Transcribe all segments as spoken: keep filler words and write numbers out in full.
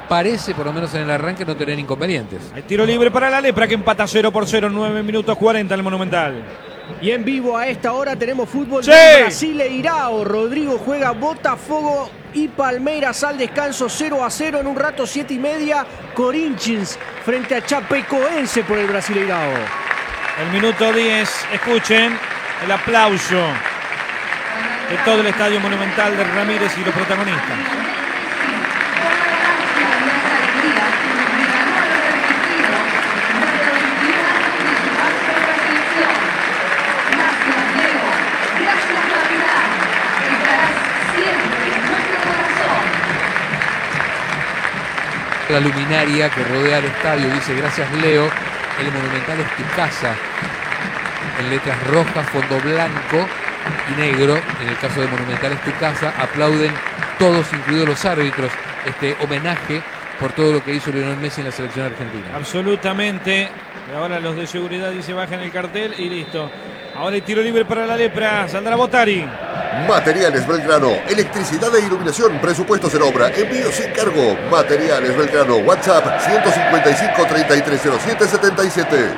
parece, por lo menos en el arranque, no tener inconvenientes. Hay tiro libre para la Lepra, que empata cero por cero, nueve minutos cuarenta en el Monumental. Y en vivo a esta hora tenemos fútbol ¡Sí! de Brasileirao. Rodrigo juega Botafogo y Palmeiras al descanso, cero a cero. En un rato, siete y media, Corinthians frente a Chapecoense por el Brasileirao. El minuto diez, escuchen el aplauso de todo el estadio Monumental de Ramírez y los protagonistas. La luminaria que rodea el estadio dice: gracias, Leo, el Monumental es tu casa. En letras rojas, fondo blanco y negro, en el caso de Monumental es tu casa. Aplauden todos, incluidos los árbitros, este homenaje por todo lo que hizo Lionel Messi en la selección argentina. Absolutamente. Y ahora los de seguridad dice: bajan el cartel y listo. Ahora hay tiro libre para la Lepra. Saldrá Botari. Materiales Belgrano, electricidad e iluminación, presupuestos en obra, envío sin cargo. Materiales Belgrano, WhatsApp ciento cincuenta y cinco, treinta y tres cero siete, setenta y siete.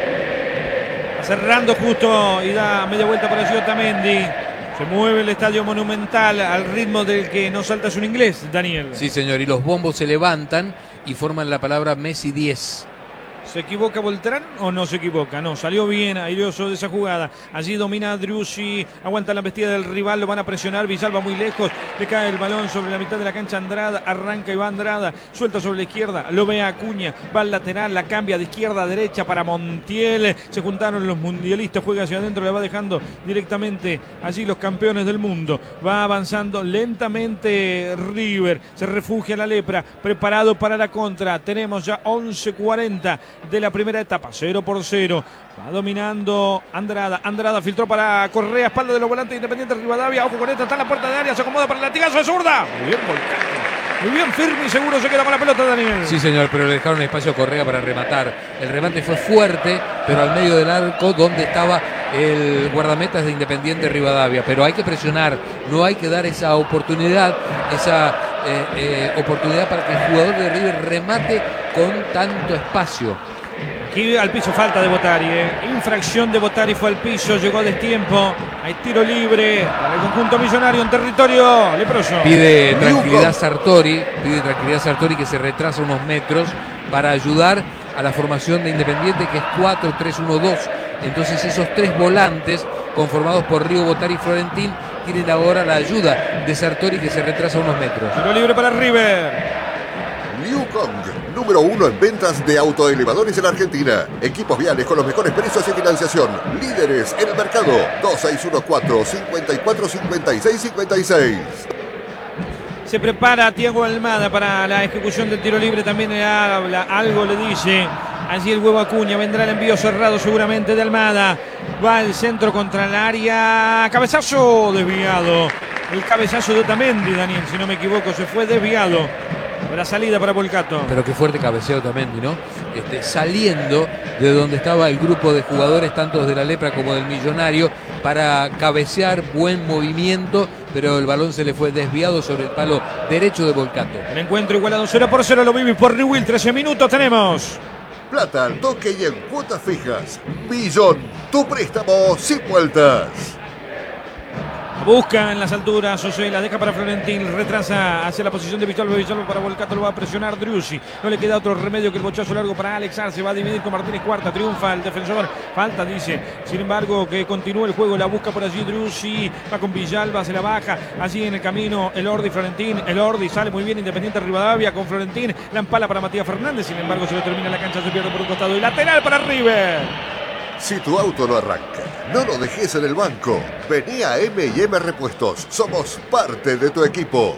Cerrando justo y da media vuelta para allí Otamendi. Se mueve el estadio Monumental al ritmo del que no salta es un inglés, Daniel. Sí, señor, y los bombos se levantan y forman la palabra Messi diez. ¿Se equivoca Beltrán o no se equivoca? No, salió bien, airoso de esa jugada. Allí domina Driussi, aguanta la embestida del rival, lo van a presionar. Villalba muy lejos, le cae el balón sobre la mitad de la cancha. Andrada, arranca y va Andrada, suelta sobre la izquierda, lo ve a Acuña, va al lateral, la cambia de izquierda a derecha para Montiel. Se juntaron los mundialistas, juega hacia adentro, le va dejando directamente allí los campeones del mundo. Va avanzando lentamente River, se refugia la Lepra, preparado para la contra. Tenemos ya once cuarenta de la primera etapa, cero por cero. Va dominando Andrada. Andrada filtró para Correa, espalda de los volantes Independiente Rivadavia. Ojo con esta, está en la puerta de área, se acomoda para el latigazo de zurda. Muy bien, Volcano. Muy bien, firme y seguro se queda con la pelota, Daniel. Sí, señor, pero le dejaron espacio a Correa para rematar. El remate fue fuerte, pero al medio del arco, donde estaba el guardametas de Independiente Rivadavia. Pero hay que presionar, no hay que dar esa oportunidad, esa eh, eh, oportunidad para que el jugador de River remate con tanto espacio. Aquí al piso, falta de Botari, eh. infracción de Botari, fue al piso, llegó a destiempo. Hay tiro libre para el conjunto millonario en territorio leproso. Pide tranquilidad Sartori, pide tranquilidad Sartori, que se retrasa unos metros para ayudar a la formación de Independiente, que es cuatro tres uno dos. Entonces esos tres volantes conformados por Río, Botari y Florentín tienen ahora la ayuda de Sartori, que se retrasa unos metros. Tiro libre para River. Liu Kong, número uno en ventas de autoelevadores en Argentina. Equipos viales con los mejores precios y financiación. Líderes en el mercado. dos seis uno cuatro, cinco cuatro, cinco seis cinco seis. Se prepara Thiago Almada para la ejecución del tiro libre. También le habla, algo le dice. Allí el huevo Acuña. Vendrá el envío cerrado seguramente de Almada. Va al centro contra el área. Cabezazo desviado. El cabezazo de Otamendi, Daniel, si no me equivoco, se fue desviado. La salida para Volcato. Pero qué fuerte cabeceo también, ¿no? Este, saliendo de donde estaba el grupo de jugadores, tanto de la Lepra como del Millonario, para cabecear, buen movimiento, pero el balón se le fue desviado sobre el palo derecho de Volcato. El encuentro igualado cero por cero, lo vivimos por Newell, trece minutos tenemos. Plata al toque y en cuotas fijas. Millón, tu préstamo sin vueltas. Busca en las alturas, José la deja para Florentín, retrasa hacia la posición de Villalba, Villalba para Volcato, lo va a presionar Driussi, no le queda otro remedio que el bochazo largo para Alex Arce, va a dividir con Martínez Cuarta, triunfa el defensor, falta dice, sin embargo que continúa el juego, la busca por allí Driussi, va con Villalba, se la baja, allí en el camino el Ordi Florentín, el Ordi sale muy bien Independiente Rivadavia con Florentín, la empala para Matías Fernández, sin embargo se le termina la cancha, se pierde por un costado y lateral para River. Si tu auto no arranca, no lo dejes en el banco. Vení a eme y eme Repuestos. Somos parte de tu equipo.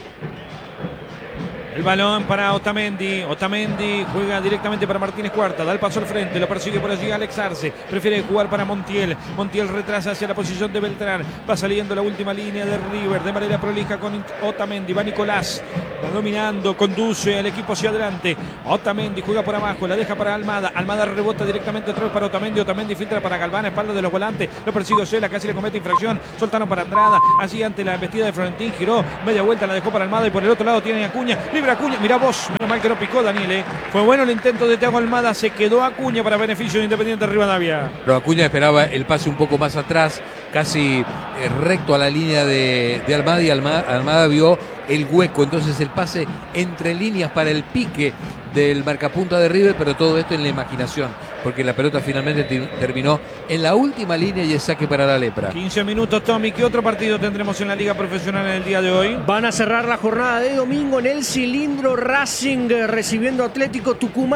El balón para Otamendi. Otamendi juega directamente para Martínez Cuarta. Da el paso al frente. Lo persigue por allí Alex Arce. Prefiere jugar para Montiel. Montiel retrasa hacia la posición de Beltrán. Va saliendo la última línea de River. De manera prolija con Otamendi. Va Nicolás. Va dominando, conduce al equipo hacia adelante. Otamendi juega por abajo, la deja para Almada. Almada rebota directamente otra vez para Otamendi. Otamendi filtra para Galván, espalda de los volantes. Lo persigue Osela, casi le comete infracción. Soltaron para Andrada. Así ante la embestida de Florentín, giró media vuelta, la dejó para Almada. Y por el otro lado tiene Acuña. Libre Acuña. Mirá vos, menos mal que no picó Daniel. ¿eh? Fue bueno el intento de Thiago Almada. Se quedó Acuña para beneficio de Independiente Rivadavia. Pero Acuña esperaba el pase un poco más atrás, casi eh, recto a la línea de, de Almada, y Almada, Almada vio el hueco, entonces el pase entre líneas para el pique del marcapunta de River, pero todo esto en la imaginación, porque la pelota finalmente terminó en la última línea y es saque para la Lepra. quince minutos, Tommy. ¿Qué otro partido tendremos en la Liga Profesional en el día de hoy? Van a cerrar la jornada de domingo en el cilindro, Racing recibiendo Atlético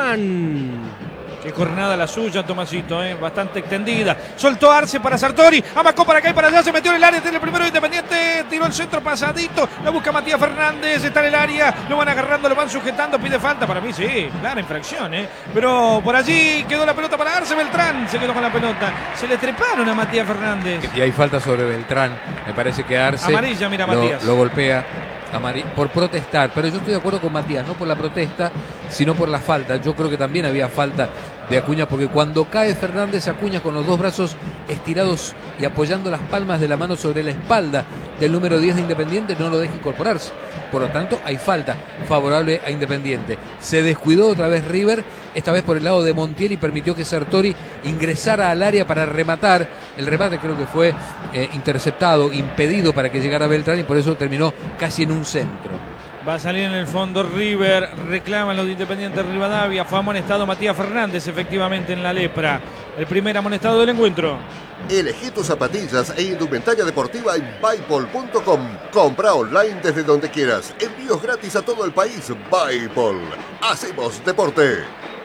Tucumán. Qué jornada la suya, Tomasito, ¿eh? Bastante extendida. Soltó Arce para Sartori. Amacó para acá y para allá. Se metió en el área. Tiene el primero Independiente. Tiró el centro pasadito. Lo busca Matías Fernández. Está en el área. Lo van agarrando, lo van sujetando. Pide falta. Para mí sí. Clara infracción, ¿eh? Pero por allí quedó la pelota para Arce. Beltrán se quedó con la pelota. Se le treparon a Matías Fernández. Y hay falta sobre Beltrán. Me parece que Arce amarilla, mira, lo, Matías. Lo golpea. Por protestar, pero yo estoy de acuerdo con Matías, no por la protesta, sino por la falta. Yo creo que también había falta de Acuña, porque cuando cae Fernández, Acuña con los dos brazos estirados y apoyando las palmas de la mano sobre la espalda del número diez de Independiente, no lo deja incorporarse. Por lo tanto, hay falta favorable a Independiente. Se descuidó otra vez River, esta vez por el lado de Montiel, y permitió que Sartori ingresara al área para rematar. El remate creo que fue eh, interceptado, impedido para que llegara Beltrán, y por eso terminó casi en un centro. Va a salir en el fondo River, reclaman los de Independiente Rivadavia. Fue amonestado Matías Fernández efectivamente en la Lepra. El primer amonestado del encuentro. Elegí tus zapatillas e indumentaria deportiva en Buypol punto com. Compra online desde donde quieras. Envíos gratis a todo el país. Buypol. Hacemos deporte.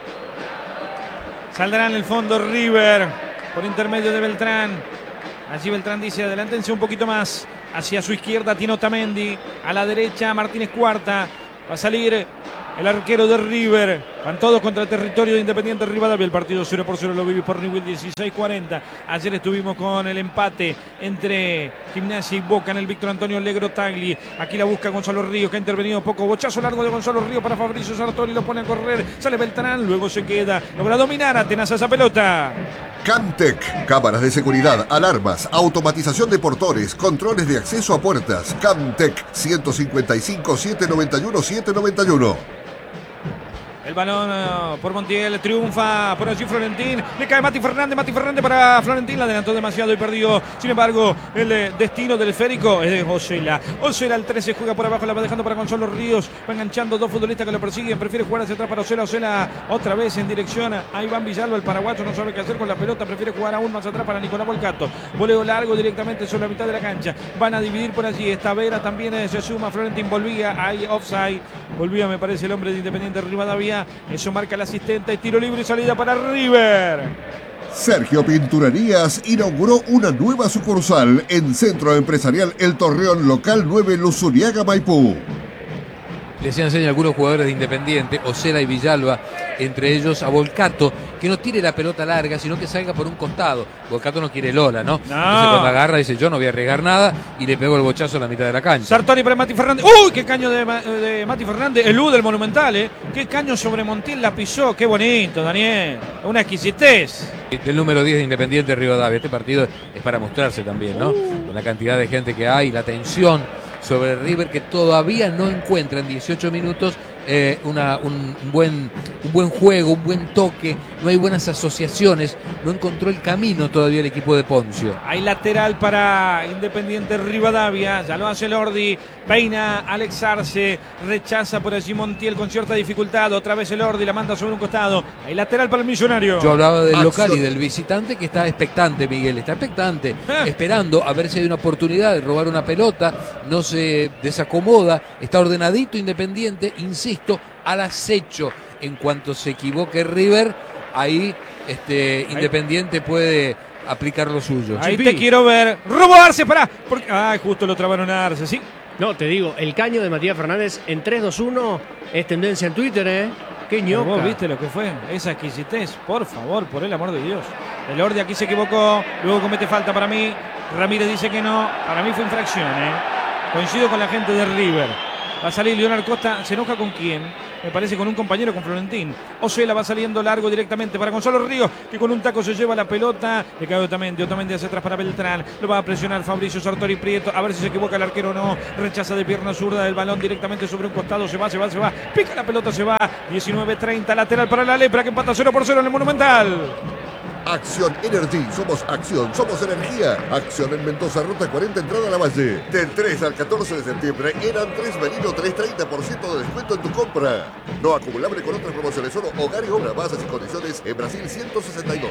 Saldrá en el fondo River por intermedio de Beltrán. Allí Beltrán dice: adelántense un poquito más. Hacia su izquierda tiene Otamendi. A la derecha Martínez Cuarta. Va a salir el arquero de River. Van todos contra el territorio de Independiente Rivadavia. El partido cero por cero lo viví por Newell dieciséis cuarenta. Ayer estuvimos con el empate entre Gimnasia y Boca en el Víctor Antonio Legro Tagli. Aquí la busca Gonzalo Ríos, que ha intervenido poco. Bochazo largo de Gonzalo Ríos para Fabricio Sartori. Lo pone a correr. Sale Beltrán. Luego se queda. Logra dominar a Tenaza esa pelota. Camtec, cámaras de seguridad, alarmas, automatización de portones, controles de acceso a puertas. Camtec, ciento cincuenta y cinco, setecientos noventa y uno, setecientos noventa y uno. El balón uh, por Montiel, triunfa por allí Florentín, le cae Mati Fernández, Mati Fernández para Florentín, la adelantó demasiado y perdió. Sin embargo, el eh, destino del esférico es de Osela. Osela al trece, juega por abajo, la va dejando para Gonzalo Ríos, va enganchando dos futbolistas que lo persiguen, prefiere jugar hacia atrás para Osela. Osela otra vez en dirección a Iván Villalba, el paraguayo no sabe qué hacer con la pelota, prefiere jugar aún más atrás para Nicolás Volcato. Voleo largo directamente sobre la mitad de la cancha, van a dividir por allí, esta Vera también eh, se suma, Florentín volvía, hay offside, volvía me parece el hombre de Independiente Rivadavia. Eso marca el asistente, tiro libre y salida para River. Sergio Pinturerías inauguró una nueva sucursal en Centro Empresarial El Torreón, local nueve, Luzuriaga, Maipú. Le hacían señas algunos jugadores de Independiente, Osela y Villalba, entre ellos a Volcato, que no tire la pelota larga, sino que salga por un costado. Volcato no quiere Lola, ¿no? No. Entonces cuando agarra dice: yo no voy a arriesgar nada, y le pegó el bochazo a la mitad de la cancha. Sartori para Mati Fernández. ¡Uy! ¡Qué caño de, de Mati Fernández! El U del Monumental, ¿eh? ¡Qué caño sobre Montiel la pisó! ¡Qué bonito, Daniel! Una exquisitez. Del número diez de Independiente Rivadavia. Este partido es para mostrarse también, ¿no? Con la cantidad de gente que hay, la tensión sobre River, que todavía no encuentra en dieciocho minutos eh, una, un, buen, un buen juego, un buen toque, no hay buenas asociaciones, no encontró el camino todavía el equipo de Poncio. Hay lateral para Independiente Rivadavia, ya lo hace Lordi, peina Alex Arce, rechaza por allí Montiel con cierta dificultad, otra vez el Lordi la manda sobre un costado, hay lateral para el Millonario. Yo hablaba del Acción. local y del visitante, que está expectante, Miguel, está expectante, Ah. esperando a ver si hay una oportunidad de robar una pelota, no se desacomoda, está ordenadito Independiente, insisto, al acecho. En cuanto se equivoque River, ahí este, Independiente puede aplicar lo suyo. Ahí Chipi. te quiero ver. Robo Arce, pará. Porque... Ay, justo lo trabaron a Arce, ¿sí? No, te digo, el caño de Matías Fernández en tres dos uno es tendencia en Twitter, ¿eh? ¡Qué Pero ñoca! vos viste lo que fue, esa exquisitez, por favor, por el amor de Dios. El Lordi aquí se equivocó, luego comete falta para mí. Ramírez dice que no, para mí fue infracción, ¿eh? Coincido con la gente de River. Va a salir Leonardo Costa. ¿Se enoja con quién? Me parece con un compañero, con Florentín. Osela va saliendo largo directamente para Gonzalo Ríos, que con un taco se lleva la pelota. Le cae Otamendi. Otamendi hacia atrás para Beltrán. Lo va a presionar Fabricio Sartori Prieto. A ver si se equivoca el arquero o no. Rechaza de pierna zurda del balón directamente sobre un costado. Se va, se va, se va. Pica la pelota, se va. diecinueve treinta. Lateral para la Lepra, que empata cero por cero en el Monumental. Acción Energy, somos acción, somos energía. Acción en Mendoza, ruta cuarenta, entrada a la Valle. Del tres al catorce de septiembre, eran tres Merino, tres treinta por ciento de descuento en tu compra. No acumulable con otras promociones, solo hogar y obra, bases y condiciones en Brasil ciento sesenta y dos.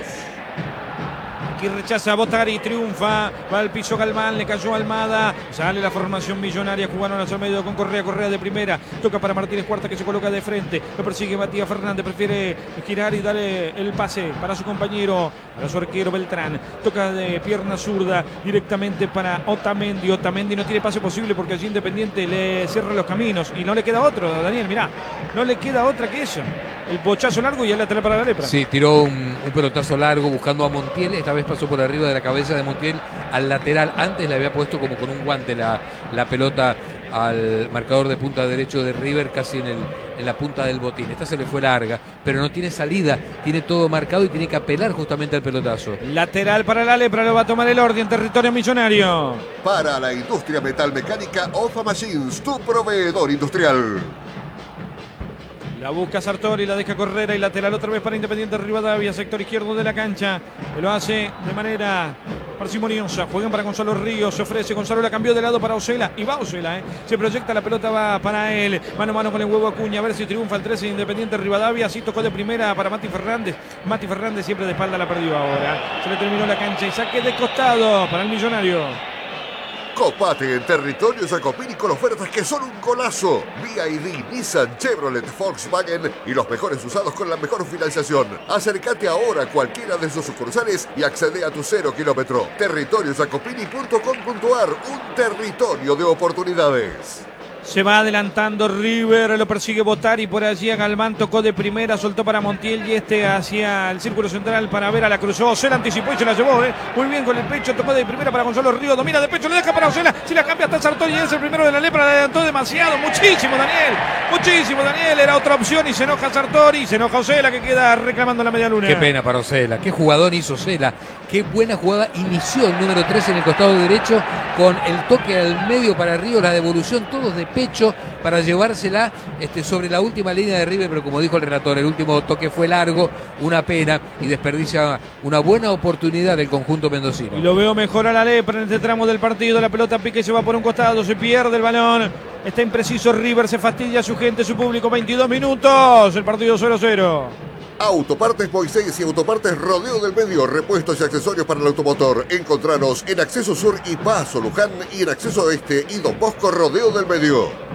Aquí rechaza a Botari, triunfa, va al piso Galván, le cayó Almada, sale la formación millonaria, jugaron hacia el medio con Correa, Correa de primera, toca para Martínez Cuarta que se coloca de frente, lo persigue Matías Fernández, prefiere girar y darle el pase para su compañero, para su arquero Beltrán, toca de pierna zurda directamente para Otamendi, Otamendi no tiene pase posible porque allí Independiente le cierra los caminos y no le queda otro, Daniel, mirá, no le queda otra que eso. El bochazo largo y el lateral para la Lepra. Sí, tiró un, un pelotazo largo buscando a Montiel. Esta vez pasó por arriba de la cabeza de Montiel al lateral. Antes le había puesto como con un guante la, la pelota al marcador de punta derecho de River, casi en, el, en la punta del botín. Esta se le fue larga, pero no tiene salida. Tiene todo marcado y tiene que apelar justamente al pelotazo. Lateral para la Lepra, lo va a tomar el orden, territorio millonario. Para la industria metalmecánica, Ofa Machines, tu proveedor industrial. La busca Sartori, la deja correr y lateral otra vez para Independiente Rivadavia, sector izquierdo de la cancha. Que lo hace de manera parsimoniosa. Juegan para Gonzalo Ríos, se ofrece. Gonzalo la cambió de lado para Osela y va Osela, ¿eh? Se proyecta, la pelota va para él. Mano a mano con el huevo Acuña, a ver si triunfa el trece de Independiente Rivadavia. Así tocó de primera para Mati Fernández. Mati Fernández siempre de espalda la perdió ahora. Se le terminó la cancha y saque de costado para el millonario. Copate en territorio Jacopini con ofertas que son un golazo. B I D, Nissan, Chevrolet, Volkswagen y los mejores usados con la mejor financiación. Acércate ahora a cualquiera de sus sucursales y accede a tu cero kilómetro. territorio jacopini punto com punto ar, un territorio de oportunidades. Se va adelantando River, lo persigue Botari, por allí a Galván, tocó de primera, soltó para Montiel y este hacia el círculo central para ver a la cruzó. Osela anticipó y se la llevó, ¿eh? Muy bien con el pecho, tocó de primera para Gonzalo Ríos, domina de pecho, le deja para Osela, si la cambia hasta Sartori y es el primero de la Lepra, le adelantó demasiado, muchísimo Daniel, muchísimo Daniel, era otra opción y se enoja Sartori, se enoja Osela que queda reclamando la media luna. Qué pena para Osela, qué jugador hizo Osela, qué buena jugada inició el número tres en el costado derecho con el toque al medio para Ríos, la devolución, todos de pecho para llevársela este, sobre la última línea de River, pero como dijo el relator, el último toque fue largo, una pena y desperdicia una buena oportunidad del conjunto mendocino. Y lo veo mejor a la Lepra en este tramo del partido, la pelota pica y se va por un costado, se pierde el balón, está impreciso River, se fastidia a su gente, su público, veintidós minutos, el partido cero cero. Autopartes Moisés y Autopartes Rodeo del Medio, repuestos y accesorios para el automotor. Encontranos en Acceso Sur y Paso Luján y en Acceso Este y Don Bosco Rodeo del Medio.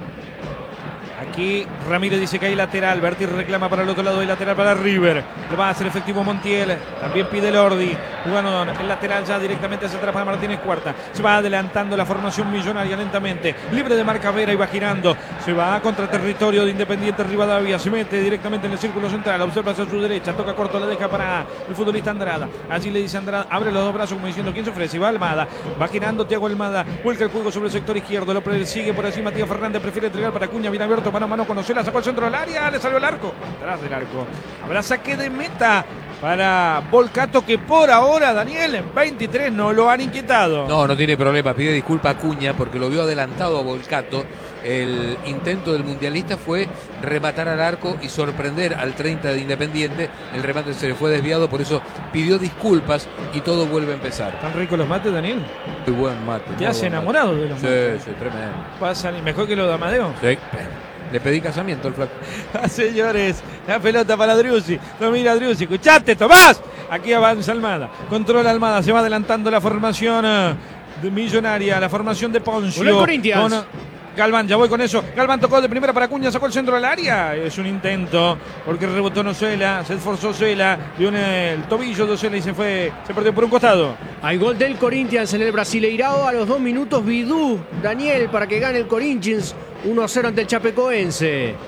Aquí Ramírez dice que hay lateral, Berti reclama para el otro lado, hay lateral para River, lo va a hacer efectivo Montiel, también pide Lordi, jugando el lateral ya directamente hacia atrás para Martínez Cuarta, se va adelantando la formación millonaria lentamente, libre de marca Vera y va girando, se va contra territorio de Independiente Rivadavia, se mete directamente en el círculo central, observa hacia su derecha, toca corto, la deja para el futbolista Andrada, allí le dice Andrada, abre los dos brazos como diciendo quién se ofrece, va Almada, va girando Thiago Almada, vuelca el juego sobre el sector izquierdo, lo sigue por allí Matías Fernández, prefiere entregar para Acuña, bien abierto, mano a mano con Osela, sacó el centro del área, le salió el arco, atrás del arco, habrá saque de meta para Volcato que por ahora, Daniel, en veintitrés no lo han inquietado. No, no tiene problema, pide disculpa a Acuña porque lo vio adelantado a Volcato. El intento del mundialista fue rematar al arco y sorprender al treinta de Independiente. El remate se le fue desviado, por eso pidió disculpas y todo vuelve a empezar. ¿Están ricos los mates, Daniel? Muy buen mate. ¿Te has enamorado de los sí, mates? Sí, sí, tremendo. ¿Pasan mejor que los de Amadeo? Sí. Le pedí casamiento al flaco. Señores, la pelota para Driussi. Lo mira Driussi. ¡Escuchate, Tomás! Aquí avanza Almada. Controla Almada. Se va adelantando la formación de millonaria. La formación de Poncio. Con el Corinthians. Con Galván, ya voy con eso. Galván tocó de primera para Acuña, sacó el centro del área. Es un intento, porque rebotó en Osela, se esforzó Osela, dio en el tobillo de Osela y se fue, se perdió por un costado. Hay gol del Corinthians en el Brasileirao a los dos minutos. Bidú, Daniel, para que gane el Corinthians uno a cero ante el Chapecoense.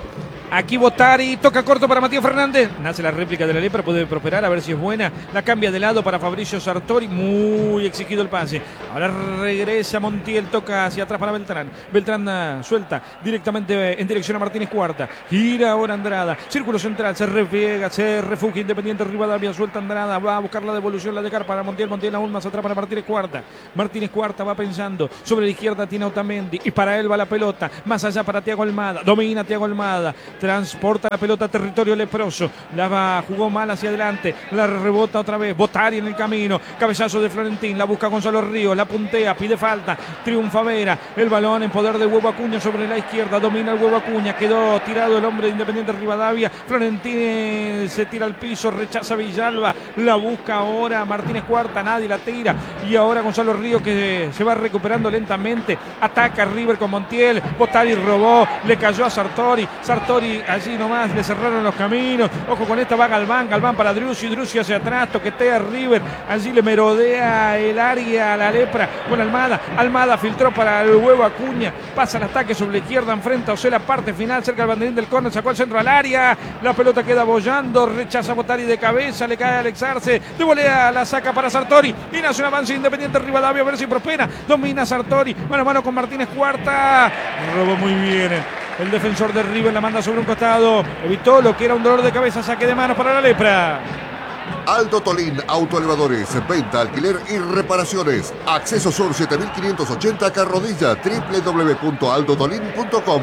Aquí Botari, toca corto para Matías Fernández. Nace la réplica de la lepra, puede prosperar, a ver si es buena. La cambia de lado para Fabricio Sartori, muy exigido el pase. Ahora regresa Montiel, toca hacia atrás para Beltrán. Beltrán uh, suelta directamente en dirección a Martínez Cuarta. Gira ahora Andrada, círculo central, se refiega, se refugia Independiente Rivadavia, suelta Andrada, va a buscar la devolución, la de Car para Montiel, Montiel aún más atrás para Martínez Cuarta. Martínez Cuarta va pensando, sobre la izquierda tiene Otamendi y para él va la pelota, más allá para Thiago Almada, domina Thiago Almada. Transporta la pelota a territorio leproso. La va, jugó mal hacia adelante. La rebota otra vez. Botari en el camino. Cabezazo de Florentín. La busca Gonzalo Ríos. La puntea. Pide falta. Triunfa Vera. El balón en poder de Huevo Acuña sobre la izquierda. Domina el Huevo Acuña. Quedó tirado el hombre de Independiente Rivadavia. Florentín se tira al piso. Rechaza Villalba. La busca ahora Martínez Cuarta. Nadie la tira. Y ahora Gonzalo Ríos que se va recuperando lentamente. Ataca River con Montiel. Botari robó. Le cayó a Sartori. Sartori allí nomás le cerraron los caminos. Ojo con esta, va Galván, Galván para Driussi, Driussi hacia atrás, toquetea a River, allí le merodea el área a la lepra con Almada, Almada filtró para el Huevo Acuña, pasa el ataque sobre la izquierda, enfrenta Osela, parte final, cerca del banderín del córner, sacó el centro al área, la pelota queda bollando, rechaza Botari de cabeza, le cae a Alex Arce, de volea la saca para Sartori, y nace un avance Independiente Rivadavia, a ver si prospera, domina Sartori, mano a mano con Martínez Cuarta, robó muy bien. El defensor de River la manda sobre un costado. Evitó lo que era un dolor de cabeza. Saque de manos para la lepra. Aldo Tolín, autoelevadores, venta, alquiler y reparaciones. Acceso Sur siete mil quinientos ochenta Carrodilla, doble u doble u doble u punto aldo tolín punto com.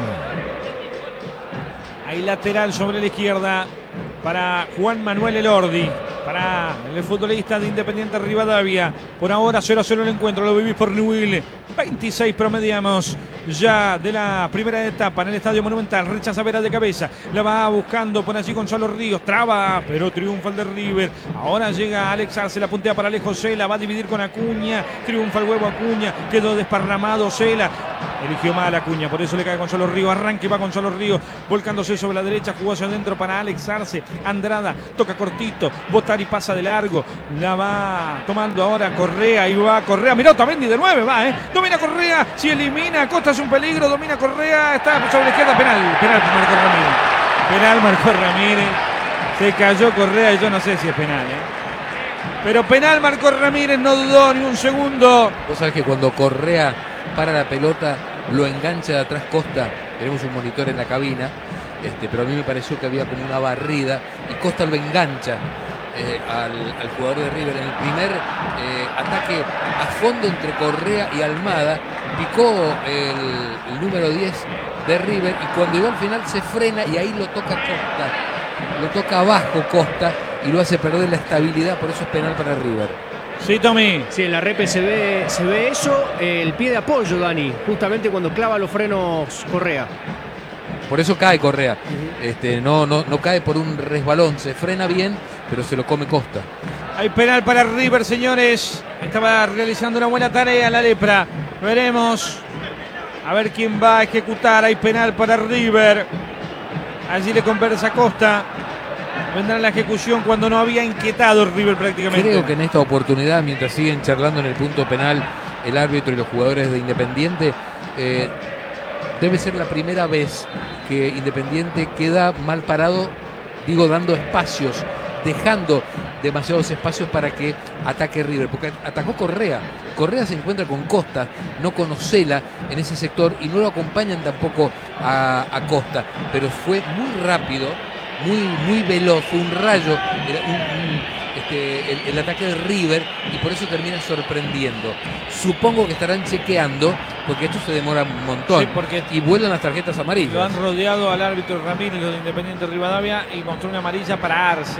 Hay lateral sobre la izquierda para Juan Manuel Elordi. Para el futbolista de Independiente Rivadavia. Por ahora cero a cero el encuentro. Lo vivís por Newell. veintiséis promediamos ya de la primera etapa en el Estadio Monumental. Rechaza Vera de cabeza. La va buscando por allí Gonzalo Ríos. Traba, pero triunfa el de River. Ahora llega Alex Arce. La puntea para Alejo Cela. Va a dividir con Acuña. Triunfa el Huevo Acuña. Quedó desparramado Cela. Eligió mal Acuña. Por eso le cae Gonzalo Ríos. Arranque va Gonzalo Ríos. Volcándose sobre la derecha. Jugó hacia adentro para Alex Arce. Andrada. Toca cortito. Botari pasa de largo. La va tomando ahora Correa. Y va Correa. Mirá Otamendi de nueve. Va, eh. Domina Correa. Si elimina Costa es un peligro. Domina Correa. Está sobre la izquierda. Penal. Penal marcó Ramírez. Penal marcó Ramírez. Se cayó Correa y yo no sé si es penal, eh. Pero penal marcó Ramírez. No dudó ni un segundo. Vos sabés que cuando Correa para la pelota, lo engancha de atrás Costa. Tenemos un monitor en la cabina. Este, pero a mí me pareció que había como una barrida. Y Costa lo engancha. Eh, al, al jugador de River en el primer eh, ataque a fondo entre Correa y Almada, picó el, el número diez de River y cuando llegó al final se frena y ahí lo toca Costa, lo toca abajo Costa y lo hace perder la estabilidad, por eso es penal para River. Sí, Tommy. Sí, en la repe se ve, se ve eso, el pie de apoyo, Dani, justamente cuando clava los frenos Correa. Por eso cae Correa, este, no, no, no cae por un resbalón, se frena bien, pero se lo come Costa. Hay penal para River, señores. Estaba realizando una buena tarea la lepra. Veremos a ver quién va a ejecutar. Hay penal para River. Allí le conversa Costa. Vendrá la ejecución cuando no había inquietado River prácticamente. Creo que en esta oportunidad, mientras siguen charlando en el punto penal el árbitro y los jugadores de Independiente, eh, debe ser la primera vez que Independiente queda mal parado, digo, dando espacios, dejando demasiados espacios para que ataque River, porque atacó Correa. Correa se encuentra con Costa, no con Osela en ese sector y no lo acompañan tampoco a, a Costa, pero fue muy rápido, muy, muy veloz, fue un rayo, un, un, este, el, el ataque de River y por eso termina sorprendiendo. Supongo que estarán chequeando porque esto se demora un montón, sí, porque y vuelan las tarjetas amarillas. Lo han rodeado al árbitro Ramírez, los de Independiente Rivadavia, y mostró una amarilla para Arce.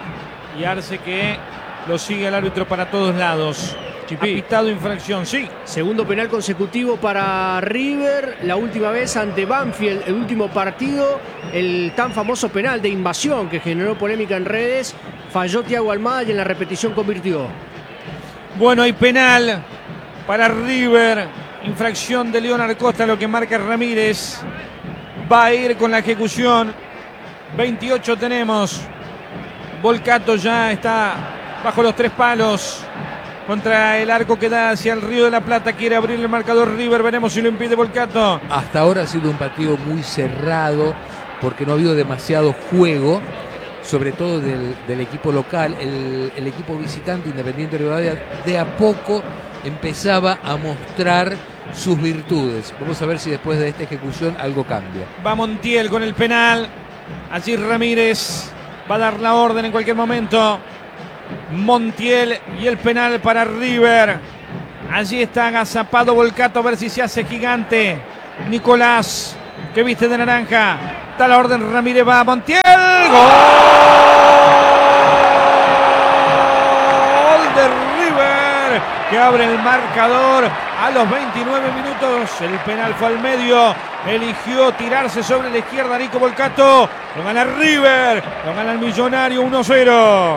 Y Arce que lo sigue el árbitro para todos lados. Ha pitado infracción, sí. Segundo penal consecutivo para River, la última vez ante Banfield, el último partido, el tan famoso penal de invasión que generó polémica en redes. Falló Thiago Almada y en la repetición convirtió. Bueno, hay penal para River. Infracción de Leonard Costa, lo que marca Ramírez. Va a ir con la ejecución. veintiocho tenemos. Volcato ya está bajo los tres palos. Contra el arco que da hacia el Río de la Plata. Quiere abrir el marcador River. Veremos si lo impide Volcato. Hasta ahora ha sido un partido muy cerrado. porque no ha habido demasiado juego, sobre todo del, del equipo local. El, el equipo visitante, Independiente Rivadavia, de a poco empezaba a mostrar sus virtudes. Vamos a ver si después de esta ejecución algo cambia. Va Montiel con el penal. Allí Ramírez va a dar la orden en cualquier momento. Montiel y el penal para River. Allí está agazapado Volcato, a ver si se hace gigante. Nicolás, que viste de naranja. Da la orden, Ramírez va a Montiel. ¡Gol de River! Que abre el marcador a los veintinueve minutos. El penal fue al medio. Eligió tirarse sobre la izquierda Nico Volcato. Lo gana River. Lo gana el Millonario uno a cero.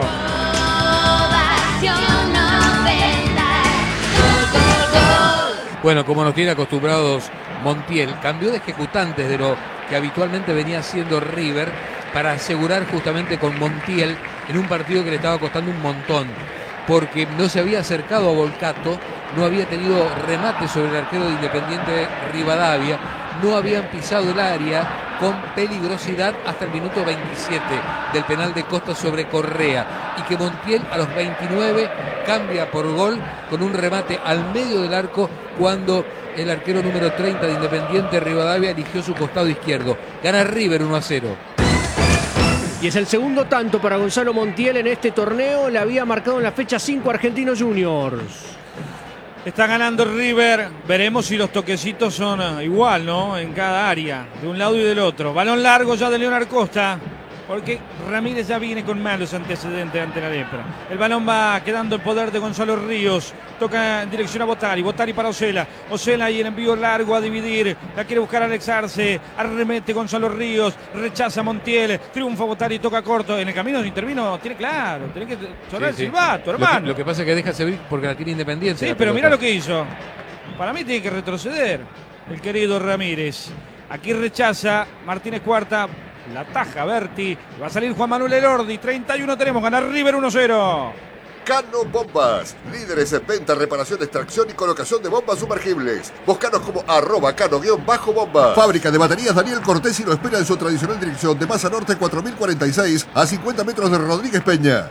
Bueno, como nos tiene acostumbrados Montiel, cambió de ejecutantes de lo que habitualmente venía haciendo River para asegurar justamente con Montiel en un partido que le estaba costando un montón, porque no se había acercado a Volcato, no había tenido remate sobre el arquero de Independiente Rivadavia, no habían pisado el área con peligrosidad hasta el minuto veintisiete del penal de Costa sobre Correa, y que Montiel a los veintinueve cambia por gol con un remate al medio del arco cuando el arquero número treinta de Independiente Rivadavia eligió su costado izquierdo. Gana River uno a cero. Y es el segundo tanto para Gonzalo Montiel en este torneo. Le había marcado en la fecha cinco Argentinos Juniors. Está ganando River. Veremos si los toquecitos son igual, ¿no? En cada área, de un lado y del otro. Balón largo ya de Leonardo Costa, porque Ramírez ya viene con malos antecedentes ante la lepra. El balón va quedando en poder de Gonzalo Ríos. Toca en dirección a Botari. Botari para Osela. Osela y el envío largo a dividir. La quiere buscar Alex Arce. Arremete Gonzalo Ríos. Rechaza Montiel. Triunfa Botari. Toca corto. En el camino se intervino. Tiene claro. Tiene que sonar Sí, sí. el silbato, hermano. Lo que, lo que pasa es que deja servir porque la tiene Independiente. Sí, pero mira lo que hizo. Para mí tiene que retroceder el querido Ramírez. Aquí rechaza Martínez Cuarta. La taja Berti. Va a salir Juan Manuel Elordi. treinta y uno tenemos. Ganar River uno a cero. Cano Bombas, líderes en venta, reparación, extracción y colocación de bombas sumergibles. Búscanos como arroba cano-bomba. Fábrica de baterías Daniel Cortés y lo espera en su tradicional dirección de Maza Norte cuatro mil cuarenta y seis a cincuenta metros de Rodríguez Peña.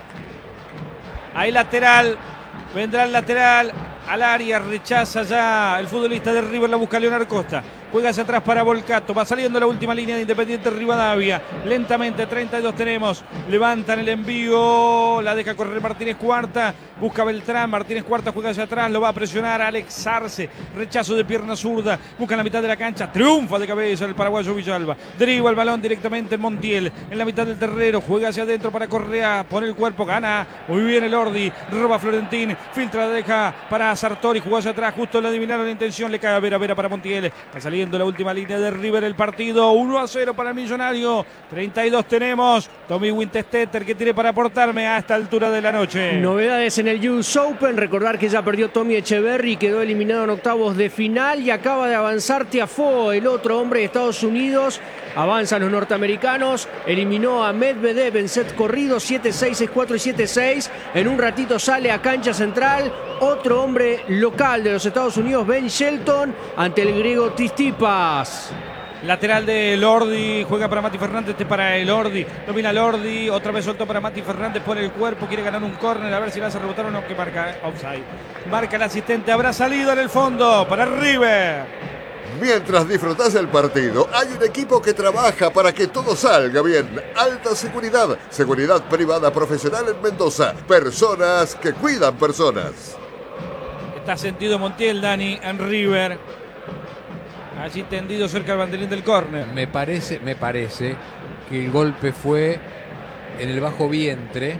Hay lateral. Vendrá el lateral al área. Rechaza ya el futbolista de River. La busca Leonardo Costa. Juega hacia atrás para Volcato. Va saliendo la última línea de Independiente Rivadavia. Lentamente, treinta y dos tenemos. Levantan el envío. La deja correr Martínez Cuarta. Busca Beltrán. Martínez Cuarta juega hacia atrás. Lo va a presionar Alex Arce. Rechazo de pierna zurda. Busca en la mitad de la cancha. Triunfa de cabeza el paraguayo Villalba. Deriva el balón directamente en Montiel. En la mitad del terreno. Juega hacia adentro para Correa. Pone el cuerpo. Gana. Muy bien el Ordi. Roba Florentín. Filtra, la deja para Sartori. Jugó hacia atrás. Justo le adivinaron la intención. Le cae a Vera Vera para Montiel. Está saliendo la última línea de River el partido. uno a cero para el Millonario. treinta y dos tenemos. Tommy Winchester, que tiene para aportarme a esta altura de la noche. Novedades en el U S Open. Recordar que ya perdió Tommy Echeverry, quedó eliminado en octavos de final y acaba de avanzar Tiafoe, el otro hombre de Estados Unidos. Avanzan los norteamericanos. Eliminó a Medvedev en set corrido, siete seis, seis cuatro y siete seis. En un ratito sale a cancha central otro hombre local de los Estados Unidos, Ben Shelton, ante el griego Tsitsipas. Lateral de Lordi, juega para Mati Fernández, este para el Lordi, domina Lordi, otra vez suelto para Mati Fernández, pone el cuerpo, quiere ganar un córner, a ver si la hace rebotar o no, que marca offside. Marca el asistente, habrá salido en el fondo para River. Mientras disfrutás del partido, hay un equipo que trabaja para que todo salga bien. Alta Seguridad, seguridad privada profesional en Mendoza. Personas que cuidan personas. Está sentido Montiel, Dani, en River. Allí tendido cerca del banderín del córner. Me parece, me parece que el golpe fue en el bajo vientre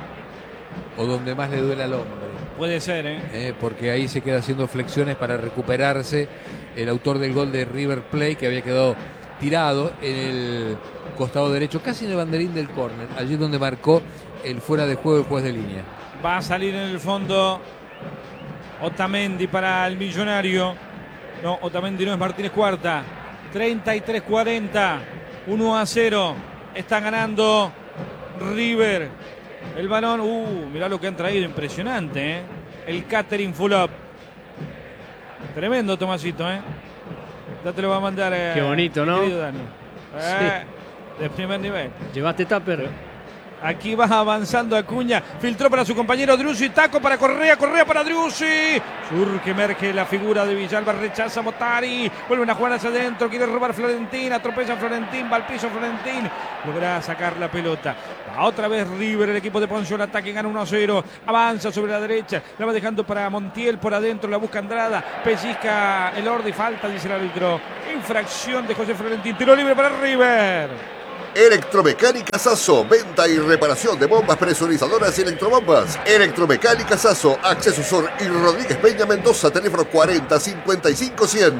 o donde más le duele al hombre. Puede ser, ¿eh? Eh, porque ahí se queda haciendo flexiones para recuperarse el autor del gol de River Plate, que había quedado tirado en el costado derecho, casi en el banderín del córner, allí donde marcó el fuera de juego el juez de línea. Va a salir en el fondo Otamendi para el Millonario. No, Otamendi no, es Martínez Cuarta. treinta y tres cuarenta. uno a cero. Está ganando River. El balón, uh, mirá lo que han traído, impresionante, ¿eh? El catering full up. Tremendo, Tomasito, ¿eh? Ya te lo va a mandar. Eh, Qué bonito, ¿no? querido Dani. Eh, de primer nivel. Llevaste tupper. Aquí va avanzando Acuña, filtró para su compañero Driussi, taco para Correa, Correa para Driussi. Surge, emerge la figura de Villalba, rechaza Bottari, vuelven a jugar hacia adentro, quiere robar Florentín, atropella a Florentín, va al piso Florentín, logra sacar la pelota. Va otra vez River, el equipo de Poncio, el ataque, gana uno a cero, avanza sobre la derecha, la va dejando para Montiel, por adentro la busca Andrada, pellizca el Ordi, falta, dice el árbitro. Infracción de José Florentín, tiro libre para River. Electromecánica Sasso, venta y reparación de bombas presurizadoras y electrobombas. Electromecánica Sasso, Acceso Sur y Rodríguez Peña Mendoza, teléfono cuarenta cincuenta y cinco cien.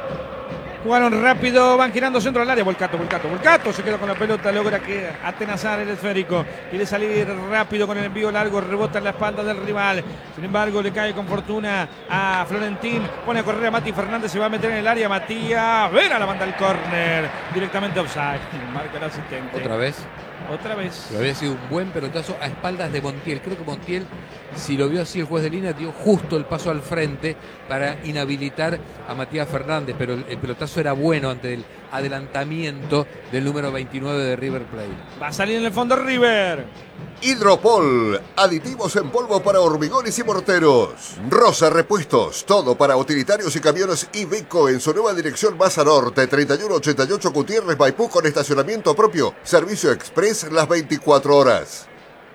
Jugaron rápido, van girando centro al área. Volcato, Volcato, Volcato se queda con la pelota, logra que atenazar el esférico. Quiere salir rápido con el envío largo, rebota en la espalda del rival. Sin embargo, le cae con fortuna a Florentín. Pone a correr a Mati Fernández, se va a meter en el área. Matías, ven a la banda al córner. Directamente offside. Marca el asistente. Otra vez. Otra vez. Pero había sido un buen pelotazo a espaldas de Montiel. Creo que Montiel, si lo vio así el juez de línea, dio justo el paso al frente para inhabilitar a Matías Fernández. Pero el, el pelotazo era bueno ante el adelantamiento del número veintinueve de River Plate. Va a salir en el fondo River. Hidropol, aditivos en polvo para hormigones y morteros. Rosa Repuestos, todo para utilitarios y camiones Iveco en su nueva dirección Baza Norte, treinta y uno ochenta y ocho Gutiérrez, Maipú, con estacionamiento propio. Servicio express las veinticuatro horas.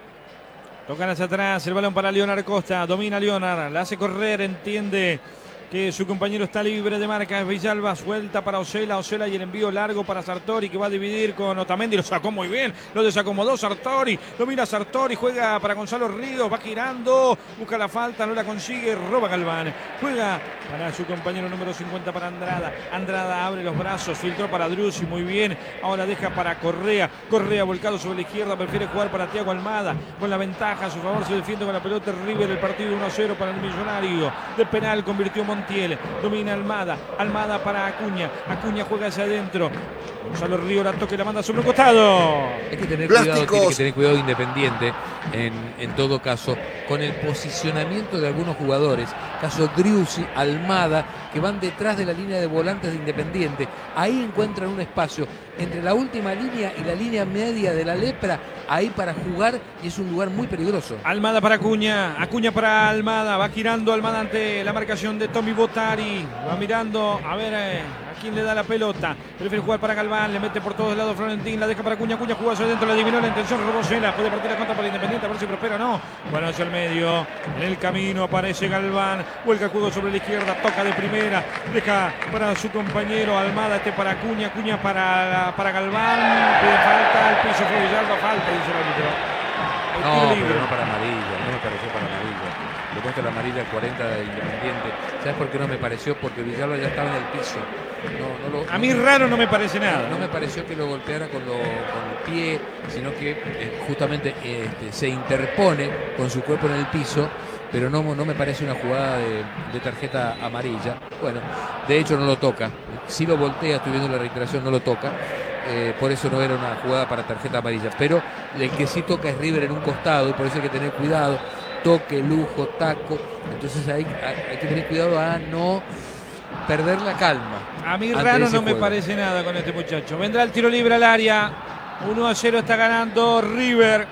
Tocan hacia atrás, el balón para Leonard Costa, domina Leonard, la hace correr, entiende que su compañero está libre de marca. Es Villalba, suelta para Osela, Osela y el envío largo para Sartori, que va a dividir con Otamendi, lo sacó muy bien, lo desacomodó Sartori, lo mira Sartori, juega para Gonzalo Ríos, va girando, busca la falta, no la consigue, roba Galván, juega para su compañero número cincuenta para Andrada, Andrada abre los brazos, filtró para Driussi, muy bien, ahora deja para Correa, Correa volcado sobre la izquierda, prefiere jugar para Thiago Almada, con la ventaja a su favor, se defiende con la pelota River, el partido uno a cero para el Millonario, de penal convirtió Montiel. Domina Almada, Almada para Acuña, Acuña juega hacia adentro, Gonzalo Ríos la toca y la manda sobre un costado. Hay que tener Plásticos. cuidado, tiene que tener cuidado Independiente en, en todo caso con el posicionamiento de algunos jugadores, caso Driussi, Almada, que van detrás de la línea de volantes de Independiente. Ahí encuentran un espacio entre la última línea y la línea media de la lepra, ahí para jugar, y es un lugar muy peligroso. Almada para Acuña, Acuña para Almada, va girando Almada ante la marcación de Tommy Bottari, va mirando a ver eh, a quién le da la pelota, prefiere jugar para Galván, le mete por todos lados Florentín, la deja para Acuña, Acuña juega hacia adentro, le adivinó la intención, Robosela, puede partir la contra para Independiente, a ver si prospera o no. Bueno, hacia el medio, en el camino aparece Galván, vuelca el juego sobre la izquierda, toca de primera, deja para su compañero Almada, este para Acuña, Acuña para, para Galván, pide falta, el piso fue Villalba, falta, dice el árbitro. El No, tiro pero libre. no para amarilla, no me pareció para amarilla. Le muestra la amarilla al cuarenta de Independiente. ¿Sabes por qué no me pareció? Porque Villalba ya estaba en el piso. No, no lo, A mí raro no me parece nada. No me pareció que lo golpeara con, lo, con el pie, sino que eh, justamente eh, este, se interpone con su cuerpo en el piso, pero no, no me parece una jugada de, de tarjeta amarilla. Bueno, de hecho no lo toca. Si lo voltea, estoy viendo la reiteración, no lo toca. Eh, por eso no era una jugada para tarjeta amarilla. Pero el que sí toca es River en un costado, y por eso hay que tener cuidado. Toque, lujo, taco. Entonces hay, hay, hay que tener cuidado a no perder la calma. A mí ante raro ese no me juego. parece nada con este muchacho. Vendrá el tiro libre al área. uno a cero está ganando River.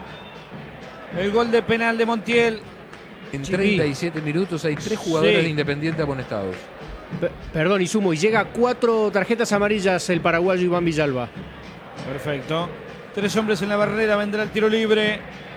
El gol de penal de Montiel. En Chiqui. treinta y siete minutos hay tres jugadores Sí. de Independiente amonestados. P- Perdón, y sumo, y llega a cuatro tarjetas amarillas el paraguayo Iván Villalba. Perfecto. Tres hombres en la barrera. Vendrá el tiro libre.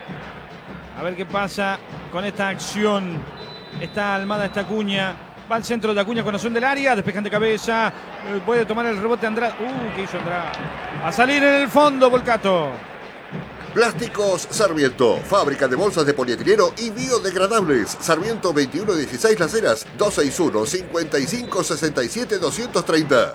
A ver qué pasa con esta acción. Está Almada, está Acuña. Va al centro de Acuña con opción del área. Despejan de cabeza. Eh, Puede tomar el rebote Andrada. Uh, ¿qué hizo Andrada? A salir en el fondo, Volcato. Plásticos Sarmiento, fábrica de bolsas de polietileno y biodegradables. Sarmiento veintiuno dieciséis Las Heras, dos seis uno, cinco cinco, seis siete, dos tres cero.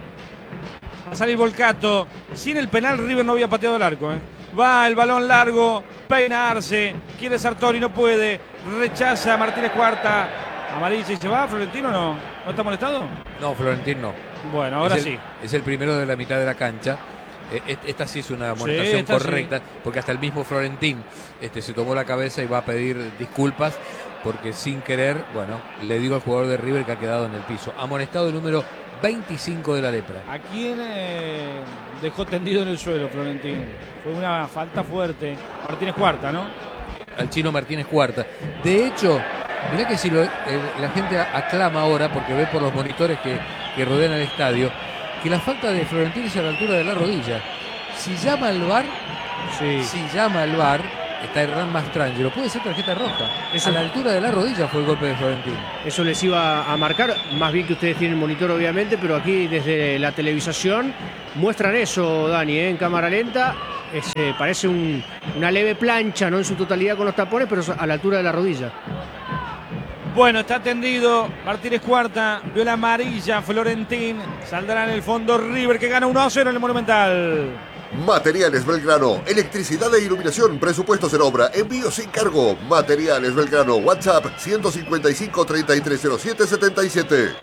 Va a salir Volcato. Sin el penal, River no había pateado el arco. ¿eh? Va el balón largo. Peinarse. Quiere Sartori, no puede. Rechaza Martínez Cuarta. Amarilla y se va. ¿Florentino no? ¿No está molestado? No, Florentín no. Bueno, ahora es el, sí. Es el primero de la mitad de la cancha. Eh, Esta sí es una amonestación Sí, esta correcta, porque hasta el mismo Florentín este, se tomó la cabeza y va a pedir disculpas, porque sin querer, bueno, le digo al jugador de River que ha quedado en el piso. Amonestado el número veinticinco de la lepra. ¿A quién eh, dejó tendido en el suelo Florentín. Fue una falta fuerte. Martínez Cuarta, ¿no? Al chino Martínez Cuarta. De hecho, mirá que si lo, eh, la gente aclama ahora, porque ve por los monitores que, que rodean el estadio, que la falta de Florentín es a la altura de la rodilla. Si llama al V A R, Sí. si llama al V A R, está Hernán Mastrangelo, puede ser tarjeta roja. Eso- a la altura de la rodilla fue el golpe de Florentín. Eso les iba a marcar, más bien que ustedes tienen monitor obviamente, pero aquí desde la televisación muestran eso, Dani, ¿eh? En cámara lenta. Es, eh, parece un- una leve plancha, no en su totalidad con los tapones, pero a la altura de la rodilla. Bueno, está tendido Martínez Cuarta, vio la amarilla Florentín, saldrá en el fondo River que gana uno a cero en el Monumental. Materiales Belgrano, electricidad e iluminación, presupuestos en obra, envío sin cargo. Materiales Belgrano, WhatsApp ciento cincuenta y cinco, treinta y tres cero siete, setenta y siete.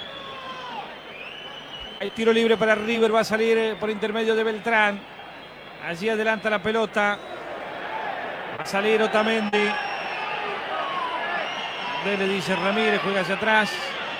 Hay tiro libre para River, va a salir eh, por intermedio de Beltrán. Allí adelanta la pelota. Va a salir Otamendi. Le dice Ramírez, juega hacia atrás.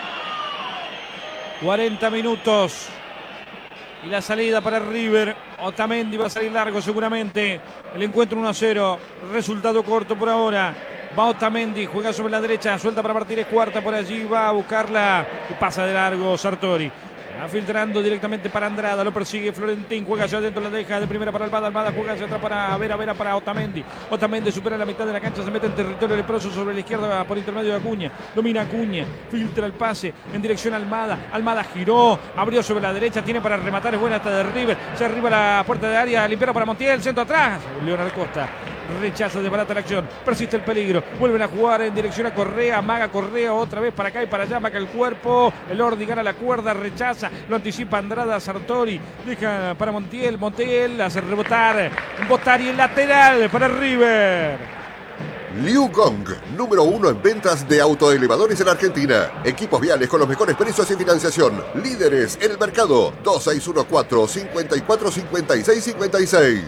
cuarenta minutos. Y la salida para River. Otamendi va a salir largo seguramente. El encuentro uno a cero. Resultado corto por ahora. Va Otamendi, juega sobre la derecha. Suelta para Martínez Cuarta por allí. Va a buscarla. Y pasa de largo Sartori. Va filtrando directamente para Andrada. Lo persigue Florentín. Juega hacia adentro. La deja de primera para Almada. Almada juega hacia atrás para Vera. Vera para Otamendi. Otamendi supera la mitad de la cancha. Se mete en territorio leproso sobre la izquierda por intermedio de Acuña. Domina Acuña. Filtra el pase en dirección a Almada. Almada giró. Abrió sobre la derecha. Tiene para rematar. Es buena hasta de River. Se arriba la puerta de área. Limpiera para Montiel. Centro atrás. Leonardo Costa. Rechaza de barata la acción. Persiste el peligro. Vuelven a jugar en dirección a Correa. Maga Correa otra vez para acá y para allá. Maga el cuerpo. El Ordi gana la cuerda. Rechaza. Lo anticipa Andrada. Sartori. Deja para Montiel. Montiel hace rebotar. Botari en lateral para River. Liu Gong, número uno en ventas de autoelevadores en Argentina. Equipos viales con los mejores precios y financiación. Líderes en el mercado. dos seis uno cuatro, cinco cuatro, cinco seis cinco seis.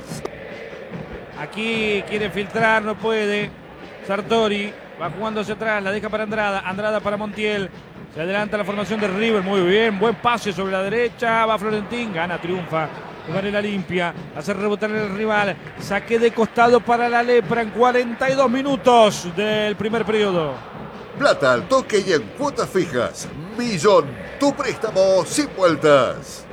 Aquí quiere filtrar, no puede. Sartori va jugando hacia atrás, la deja para Andrada. Andrada para Montiel. Se adelanta la formación de River, muy bien. Buen pase sobre la derecha. Va Florentín, gana, triunfa. De manera limpia, hace rebotar en el rival. Saque de costado para la Lepra en cuarenta y dos minutos del primer periodo. Plata al toque y en cuotas fijas. Millón, tu préstamo sin vueltas.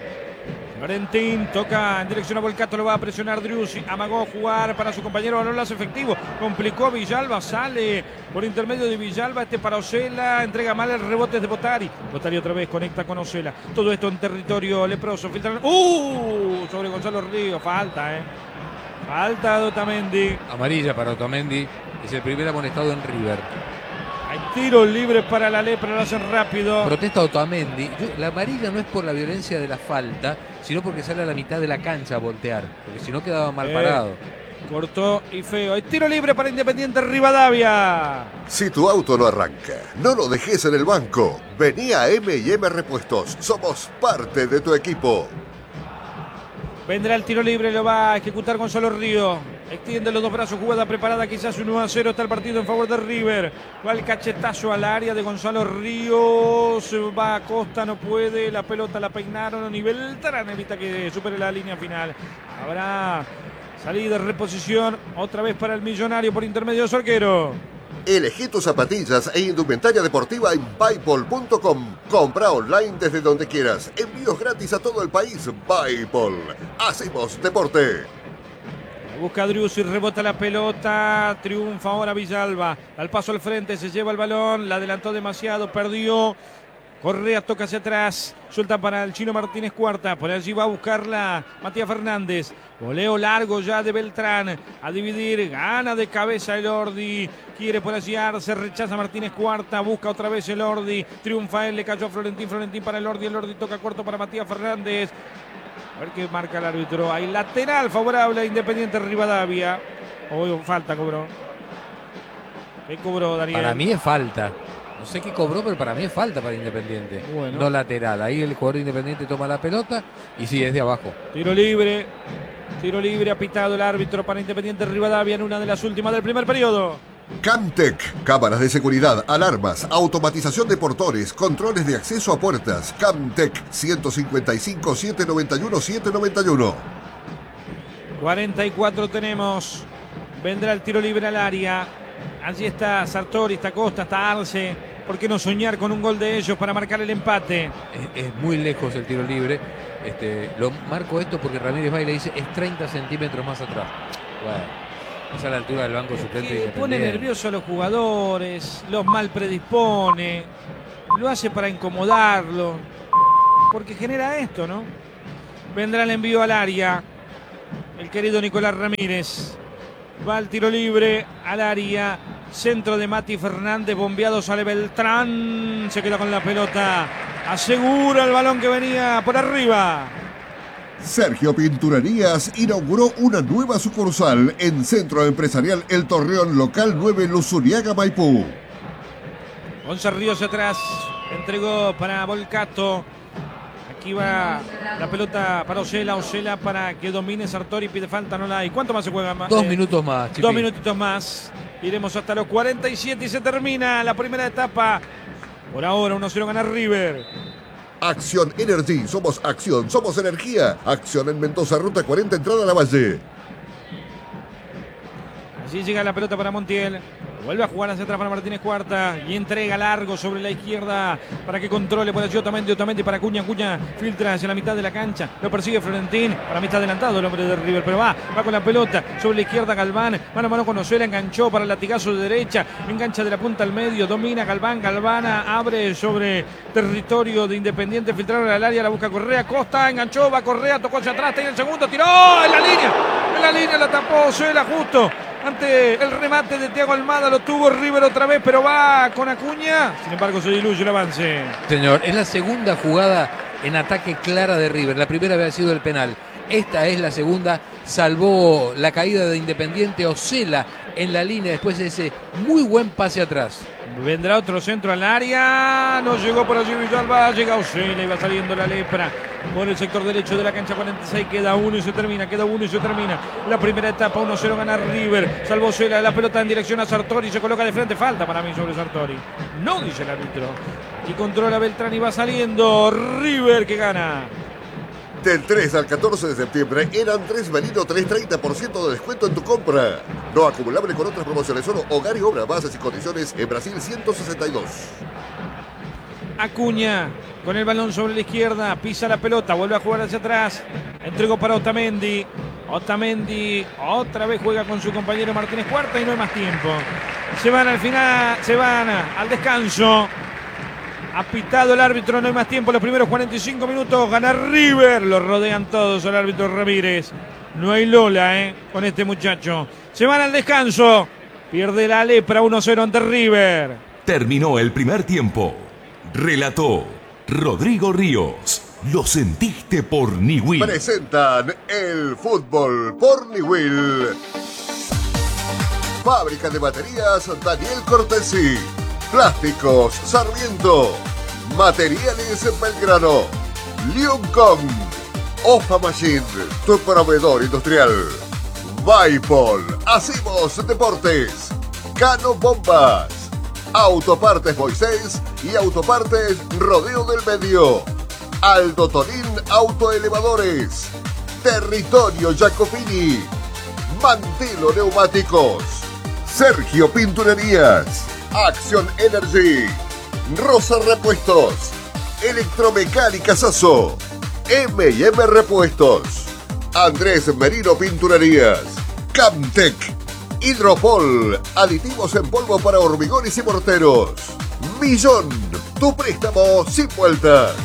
Florentín toca en dirección a Volcato, lo va a presionar Driussi, amagó a jugar para su compañero, no lo hace efectivo, complicó a Villalba, sale por intermedio de Villalba, este para Osela, entrega mal el rebote de Botari, Botari otra vez conecta con Osela, todo esto en territorio leproso, filtran, ¡uh! Sobre Gonzalo Ríos, falta, eh, falta de Otamendi. Amarilla para Otamendi, es el primer amonestado en River. Hay tiros libres para la Lepra, lo hacen rápido. Protesta Otamendi. Yo, la amarilla no es por la violencia de la falta, sino porque sale a la mitad de la cancha a voltear, porque si no quedaba mal Eh, parado. Cortó y feo. Hay tiro libre para Independiente Rivadavia. Si tu auto no arranca, no lo dejes en el banco. Vení a eme y eme Repuestos. Somos parte de tu equipo. Vendrá el tiro libre, lo va a ejecutar Gonzalo Río. Extiende los dos brazos, jugada preparada, quizás uno a cero. Está el partido en favor de River. Va el cachetazo al área de Gonzalo Ríos. Se va a Costa, no puede. La pelota la peinaron. Ni Beltrán evita que supere la línea final. Habrá salida, reposición. Otra vez para el Millonario por intermedio de su arquero. Elegí tus zapatillas e indumentaria deportiva en Buypol punto com. Compra online desde donde quieras. Envíos gratis a todo el país. Buypol. Hacemos deporte. Busca Driussi, rebota la pelota, triunfa ahora Villalba, al paso al frente, se lleva el balón, la adelantó demasiado, perdió, Correa toca hacia atrás, suelta para el chino Martínez Cuarta, por allí va a buscarla Matías Fernández, voleo largo ya de Beltrán, a dividir, gana de cabeza el Ordi, quiere por allí Arce, rechaza Martínez Cuarta, busca otra vez el Ordi, triunfa él, le cayó a Florentín, Florentín para el Ordi, el Ordi toca corto para Matías Fernández. A ver qué marca el árbitro. Hay lateral favorable a Independiente Rivadavia. Oh, falta cobró. ¿Qué cobró, Daniel? Para mí es falta. No sé qué cobró, pero para mí es falta para Independiente. Bueno. No lateral. Ahí el jugador de Independiente toma la pelota y sí, es de abajo. Tiro libre. Tiro libre, ha pitado el árbitro para Independiente Rivadavia en una de las últimas del primer periodo. Camtec, cámaras de seguridad, alarmas, automatización de portones, controles de acceso a puertas. Camtec, ciento cincuenta y cinco, setecientos noventa y uno, setecientos noventa y uno. cuarenta y cuatro tenemos. Vendrá el tiro libre al área. Allí está Sartori, está Costa, está Arce. ¿Por qué no soñar con un gol de ellos para marcar el empate? Es, es muy lejos el tiro libre. Este, lo marco esto porque Ramírez va y le dice es treinta centímetros más atrás. Bueno. Es a la altura del banco suplente. Pone nervioso a los jugadores, los mal predispone, lo hace para incomodarlo, porque genera esto, ¿no? Vendrá el envío al área, el querido Nicolás Ramírez, va al tiro libre, al área, centro de Mati Fernández, bombeado, sale Beltrán, se queda con la pelota, asegura el balón que venía por arriba. Sergio Pinturerías inauguró una nueva sucursal en Centro Empresarial El Torreón, local nueve, Luzuriaga, Maipú. Once Ríos atrás, entregó para Volcato. Aquí va la pelota para Osela, Osela para que domine Sartori, pide falta, no la hay. ¿Cuánto más se juega? Dos eh, minutos más, Chipi. Dos minutitos más. Iremos hasta los cuarenta y siete y se termina la primera etapa. Por ahora uno cero gana River. Acción Energy, somos acción, somos energía. Acción en Mendoza, ruta cuarenta, entrada a la Valle. Allí llega la pelota para Montiel. Vuelve a jugar hacia atrás para Martínez Cuarta. Y entrega largo sobre la izquierda para que controle por allí Otamendi. Otamendi para Cuña. Cuña filtra hacia la mitad de la cancha. Lo persigue Florentín. Para mí está adelantado el hombre de River. Pero va, va con la pelota sobre la izquierda Galván. Mano a mano con Osela. Enganchó para el latigazo de derecha. Engancha de la punta al medio. Domina Galván. Galvana abre sobre territorio de Independiente. Filtraron al área. La busca Correa. Costa. Enganchó. Va Correa. Tocó hacia atrás. Tiene el segundo. Tiró en la línea. En la línea la tapó Osela justo ante el remate de Thiago Almada. Lo tuvo River otra vez, pero va con Acuña. Sin embargo, se diluye el avance. Señor, es la segunda jugada en ataque clara de River. La primera había sido el penal. Esta es la segunda. Salvó la caída de Independiente Osela en la línea después de ese muy buen pase atrás. Vendrá otro centro al área. No llegó por allí Villalba. Llega Osela y va saliendo la lepra por el sector derecho de la cancha cuarenta y seis. Queda uno y se termina. Queda uno y se termina. La primera etapa. uno cero gana River. Salvó Osela. La pelota en dirección a Sartori. Se coloca de frente. Falta para mí sobre Sartori. No dice el árbitro. Y controla Beltrán y va saliendo River que gana. Del tres al catorce de septiembre en Andrés Merino, tres treinta por ciento de descuento en tu compra. No acumulable con otras promociones, solo hogar y obra, bases y condiciones en Brasil ciento sesenta y dos. Acuña con el balón sobre la izquierda, pisa la pelota, vuelve a jugar hacia atrás. Entregó para Otamendi. Otamendi otra vez juega con su compañero Martínez Cuarta y no hay más tiempo. Se van al final, se van al descanso. Ha pitado el árbitro, no hay más tiempo. Los primeros cuarenta y cinco minutos gana River. Lo rodean todos al árbitro Ramírez. No hay Lola, ¿eh? Con este muchacho. Se van al descanso. Pierde la lepra uno cero ante River. Terminó el primer tiempo. Relató Rodrigo Ríos. Lo sentiste por Niwil. Presentan el fútbol por Niwil. Fábrica de baterías Daniel Cortesi. Plásticos Sarmiento. Materiales Belgrano. Liuncom. Ofa Machine, tu proveedor industrial. Vaipol. Hacemos deportes. Cano Bombas. Autopartes Moisés y Autopartes Rodeo del Medio. Aldo Tonín Autoelevadores. Territorio Jacopini. Mantilo Neumáticos. Sergio Pinturerías. Acción Energy. Rosa Repuestos. Electromecánica Sasso. eme y eme Repuestos. Andrés Merino Pinturerías. Camtec. Hidropol. Aditivos en polvo para hormigones y morteros. Millón. Tu préstamo sin vueltas.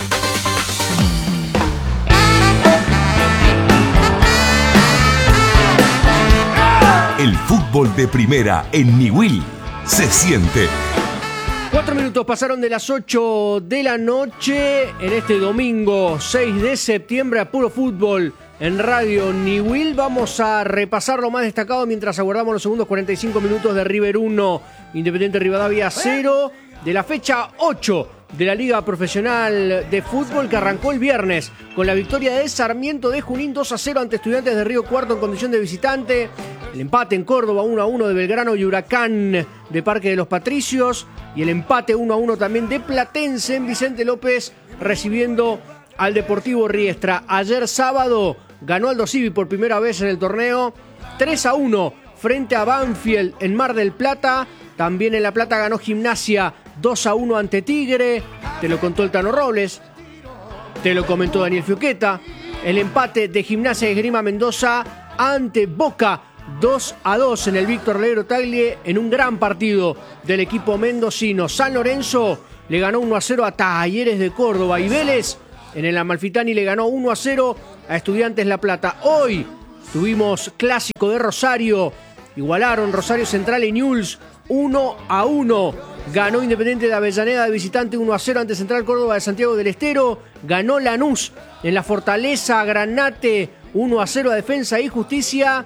El fútbol de primera en Niwil se siente. Cuatro minutos pasaron de las ocho de la noche en este domingo seis de septiembre a Puro Fútbol en Radio Niwil. Vamos a repasar lo más destacado mientras aguardamos los segundos cuarenta y cinco minutos de River uno, Independiente Rivadavia cero, de la fecha ocho de la Liga Profesional de Fútbol que arrancó el viernes con la victoria de Sarmiento de Junín dos a cero ante Estudiantes de Río Cuarto en condición de visitante. El empate en Córdoba uno a uno de Belgrano y Huracán de Parque de los Patricios. Y el empate uno a uno también de Platense en Vicente López recibiendo al Deportivo Riestra. Ayer sábado ganó Aldo Civi por primera vez en el torneo tres a uno frente a Banfield en Mar del Plata. También en La Plata ganó Gimnasia dos a uno ante Tigre. Te lo contó el Tano Robles. Te lo comentó Daniel Fiuqueta. El empate de Gimnasia y Esgrima Mendoza ante Boca dos a dos en el Víctor Alegre Tagle en un gran partido del equipo mendocino. San Lorenzo le ganó uno a cero a Talleres de Córdoba y Vélez en el Amalfitani le ganó uno a cero a Estudiantes La Plata. Hoy tuvimos clásico de Rosario. Igualaron Rosario Central y Newell's uno a uno. Ganó Independiente de Avellaneda de visitante uno a cero ante Central Córdoba de Santiago del Estero. Ganó Lanús en la Fortaleza Granate uno a cero a Defensa y Justicia.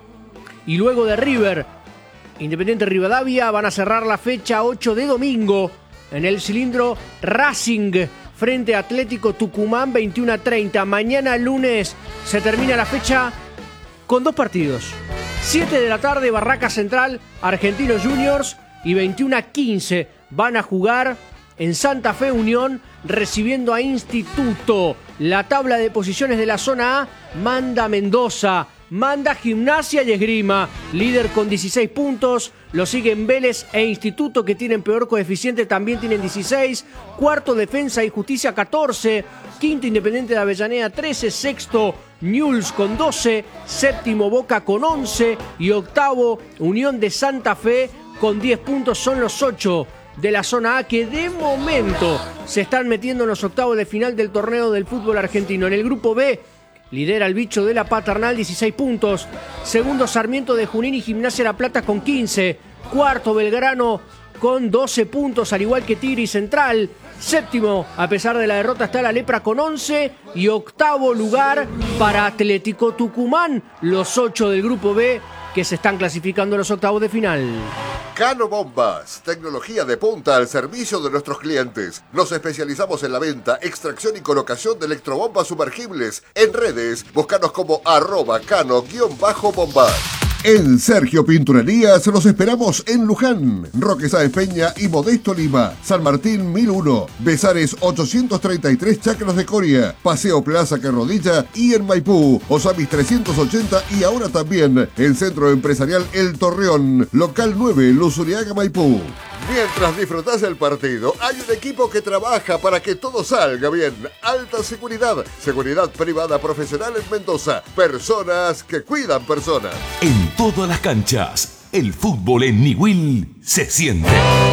Y luego de River, Independiente Rivadavia van a cerrar la fecha ocho de domingo en el cilindro Racing frente a Atlético Tucumán veintiuno a treinta. Mañana lunes se termina la fecha con dos partidos. siete de la tarde Barraca Central, Argentinos Juniors y veintiuno a quince van a jugar en Santa Fe Unión recibiendo a Instituto. La tabla de posiciones de la zona A manda Mendoza, manda Gimnasia y Esgrima, líder con dieciséis puntos, lo siguen Vélez e Instituto que tienen peor coeficiente, también tienen dieciséis, cuarto Defensa y Justicia catorce, quinto Independiente de Avellaneda trece, sexto Newell's con doce, séptimo Boca con once y octavo Unión de Santa Fe con diez puntos. Son los ocho de la zona A que de momento se están metiendo en los octavos de final del torneo del fútbol argentino. En el grupo B lidera el bicho de la Paternal, dieciséis puntos. Segundo Sarmiento de Junín y Gimnasia La Plata con quince. Cuarto Belgrano con doce puntos, al igual que Tigre y Central. Séptimo, a pesar de la derrota, está la Lepra con once. Y octavo lugar para Atlético Tucumán. Los ocho del grupo B que se están clasificando a los octavos de final. Cano Bombas, tecnología de punta al servicio de nuestros clientes. Nos especializamos en la venta, extracción y colocación de electrobombas sumergibles. En redes, búscanos como arroba cano-bombas. En Sergio Pinturerías los esperamos en Luján, Roque Sáenz Peña y Modesto Lima, San Martín mil uno, Besares ochocientos treinta y tres Chacras de Coria, Paseo Plaza Carrodilla y en Maipú, Osamis trescientos ochenta y ahora también el Centro Empresarial El Torreón, local nueve, Luzuriaga, Maipú. Mientras disfrutás del partido, hay un equipo que trabaja para que todo salga bien. Alta Seguridad, seguridad privada profesional en Mendoza. Personas que cuidan personas. En todas las canchas, el fútbol en Niwil se siente.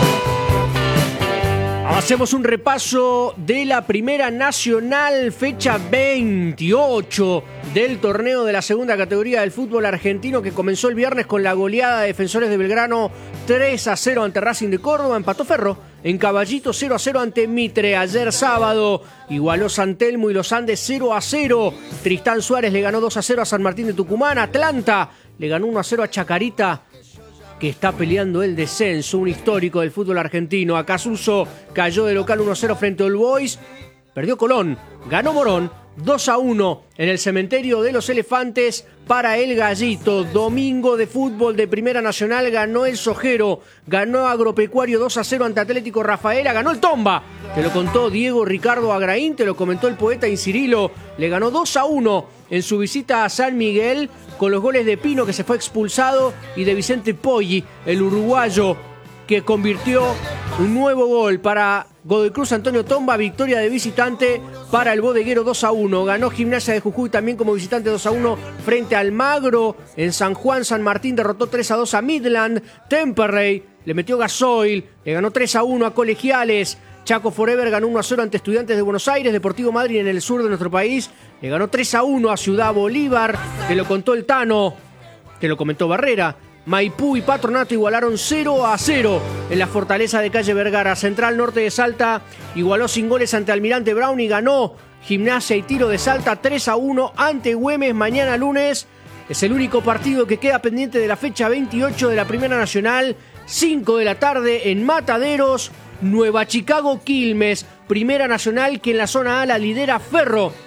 Hacemos un repaso de la Primera Nacional, fecha veintiocho del torneo de la segunda categoría del fútbol argentino que comenzó el viernes con la goleada de Defensores de Belgrano tres a cero ante Racing de Córdoba. Empató Ferro en Caballito cero a cero ante Mitre. Ayer sábado igualó San Telmo y Los Andes cero a cero. Tristán Suárez le ganó dos a cero a San Martín de Tucumán. Atlanta le ganó uno a cero a Chacarita, que está peleando el descenso, un histórico del fútbol argentino. Acasuso cayó de local uno a cero frente a All Boys. Perdió Colón, ganó Morón dos a uno en el Cementerio de los Elefantes para el Gallito. Domingo de fútbol de Primera Nacional, ganó el Sojero, ganó Agropecuario dos a cero ante Atlético Rafaela, ganó el Tomba. Te lo contó Diego Ricardo Agraín, te lo comentó el poeta Incirilo. Le ganó dos a uno en su visita a San Miguel con los goles de Pino, que se fue expulsado, y de Vicente Poggi, el uruguayo, que convirtió un nuevo gol para Godoy Cruz. Antonio Tomba, victoria de visitante para el bodeguero dos a uno. Ganó Gimnasia de Jujuy también como visitante dos a uno frente al Magro. En San Juan, San Martín derrotó tres a dos a Midland. Temperley le metió gasoil, le ganó tres a uno a Colegiales. Chaco Forever ganó uno a cero ante Estudiantes de Buenos Aires. Deportivo Madrid en el sur de nuestro país le ganó tres a uno a Ciudad Bolívar. Te lo contó el Tano, te lo comentó Barrera. Maipú y Patronato igualaron cero a cero en la Fortaleza de Calle Vergara. Central Norte de Salta igualó sin goles ante Almirante Brown y ganó Gimnasia y Tiro de Salta tres a uno ante Güemes. Mañana lunes es el único partido que queda pendiente de la fecha veintiocho de la Primera Nacional. cinco de la tarde en Mataderos, Nueva Chicago Quilmes. Primera Nacional que en la zona A la lidera Ferro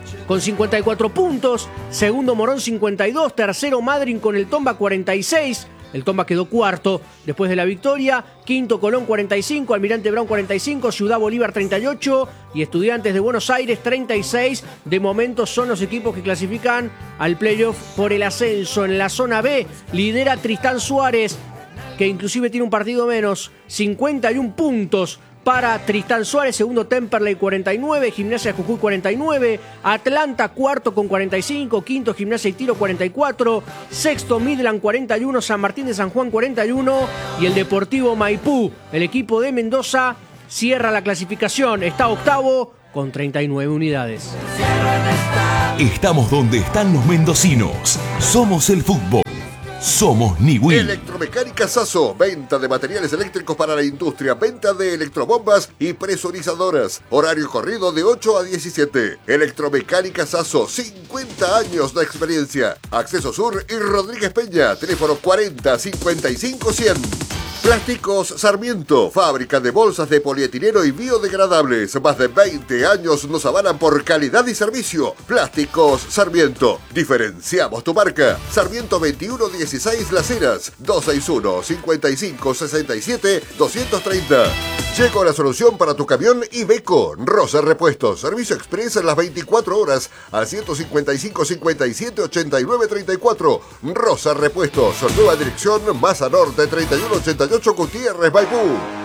con cincuenta y cuatro puntos, segundo Morón cincuenta y dos, tercero Madryn con el Tomba cuarenta y seis, el Tomba quedó cuarto después de la victoria, quinto Colón cuarenta y cinco, Almirante Brown cuarenta y cinco, Ciudad Bolívar treinta y ocho y Estudiantes de Buenos Aires treinta y seis. De momento son los equipos que clasifican al playoff por el ascenso. En la zona B lidera Tristán Suárez, que inclusive tiene un partido menos, cincuenta y uno puntos para Tristán Suárez, segundo Temperley cuarenta y nueve, Gimnasia Jujuy cuarenta y nueve, Atlanta cuarto con cuarenta y cinco, quinto Gimnasia y Tiro cuarenta y cuatro, sexto Midland cuarenta y uno, San Martín de San Juan cuarenta y uno y el Deportivo Maipú, el equipo de Mendoza, cierra la clasificación, está octavo con treinta y nueve unidades. Estamos donde están los mendocinos, somos el fútbol. Somos Niwil. Electromecánica Sasso. Venta de materiales eléctricos para la industria. Venta de electrobombas y presurizadoras. Horario corrido de ocho a diecisiete. Electromecánica Sasso. cincuenta años de experiencia. Acceso Sur y Rodríguez Peña. Teléfono cuarenta cincuenta y cinco cien. Plásticos Sarmiento, fábrica de bolsas de polietileno y biodegradables. Más de veinte años nos avalan por calidad y servicio. Plásticos Sarmiento. Diferenciamos tu marca. Sarmiento veintiuno dieciséis Las Heras. dos seis uno, cinco cinco, seis siete, dos tres cero. Llegó la solución para tu camión Iveco. Rosa Repuestos. Servicio express en las veinticuatro horas al ciento cincuenta y cinco, cincuenta y siete, ochenta y nueve, treinta y cuatro. Rosa Repuestos. Nueva dirección, Maza Norte, treinta y uno ochenta y ocho, Gutiérrez, Maipú.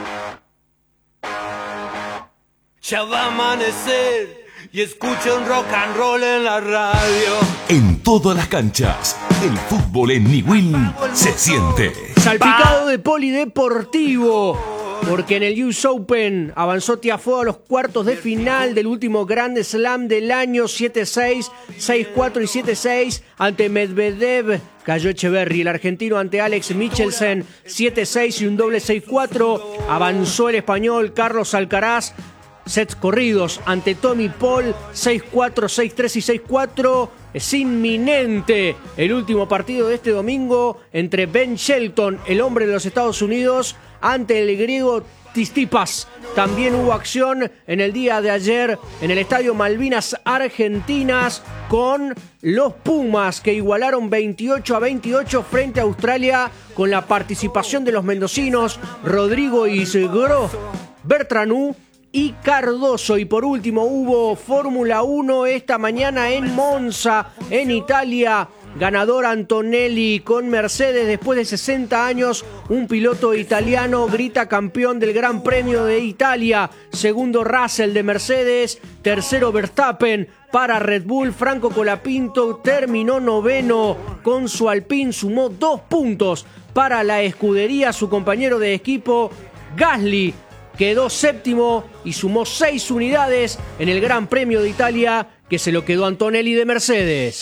Ya va a amanecer y escucha un rock and roll en la radio. En todas las canchas, el fútbol en Niwil se siente. Salpicado de polideportivo. Porque en el U S Open avanzó Tiafoe a los cuartos de final del último Grand Slam del año, siete seis, seis cuatro y siete seis ante Medvedev. Cayó Echeverry, el argentino ante Alex Michelsen, siete seis y un doble seis cuatro. Avanzó el español Carlos Alcaraz, sets corridos ante Tommy Paul, seis cuatro, seis tres y seis cuatro. Es inminente el último partido de este domingo entre Ben Shelton, el hombre de los Estados Unidos, ante el griego Tsitsipas. También hubo acción en el día de ayer en el Estadio Malvinas Argentinas con los Pumas, que igualaron veintiocho a veintiocho frente a Australia con la participación de los mendocinos Rodrigo Isgro, Bertranú y Cardoso. Y por último hubo Fórmula uno esta mañana en Monza, en Italia. Ganador Antonelli con Mercedes después de sesenta años. Un piloto italiano grita campeón del Gran Premio de Italia. Segundo Russell de Mercedes. Tercero Verstappen para Red Bull. Franco Colapinto terminó noveno con su Alpine. Sumó dos puntos para la escudería. Su compañero de equipo Gasly quedó séptimo y sumó seis unidades en el Gran Premio de Italia, que se lo quedó Antonelli de Mercedes.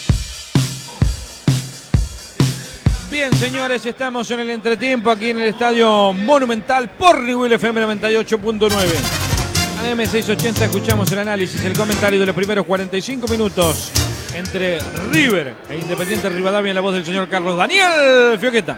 Bien, señores, estamos en el entretiempo aquí en el Estadio Monumental por Niwil F M noventa y ocho punto nueve. A M seiscientos ochenta escuchamos el análisis, el comentario de los primeros cuarenta y cinco minutos entre River e Independiente Rivadavia en la voz del señor Carlos Daniel Fioqueta.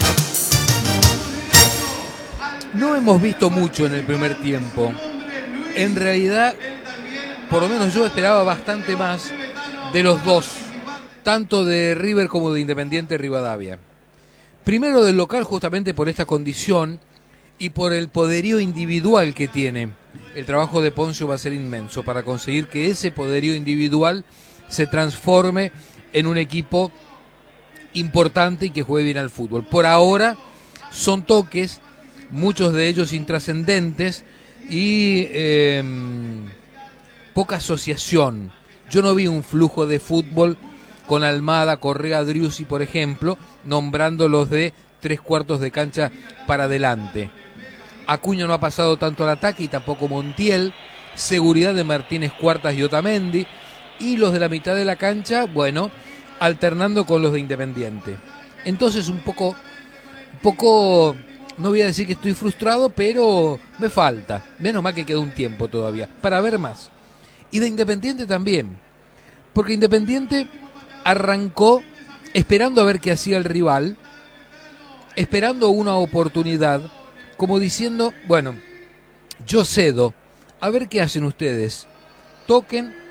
No hemos visto mucho en el primer tiempo. En realidad, por lo menos yo esperaba bastante más de los dos, tanto de River como de Independiente Rivadavia. Primero del local, justamente por esta condición y por el poderío individual que tiene. El trabajo de Poncio va a ser inmenso para conseguir que ese poderío individual se transforme en un equipo importante y que juegue bien al fútbol. Por ahora son toques, muchos de ellos intrascendentes y eh, poca asociación. Yo no vi un flujo de fútbol con Almada, Correa, Driussi, por ejemplo, nombrándolos de tres cuartos de cancha para adelante. Acuña no ha pasado tanto al ataque y tampoco Montiel. Seguridad de Martínez Cuartas y Otamendi. Y los de la mitad de la cancha, bueno, alternando con los de Independiente. Entonces un poco, un poco, no voy a decir que estoy frustrado, pero me falta. Menos mal que queda un tiempo todavía para ver más. Y de Independiente también. Porque Independiente arrancó esperando a ver qué hacía el rival, esperando una oportunidad, como diciendo, bueno, yo cedo, a ver qué hacen ustedes, toquen,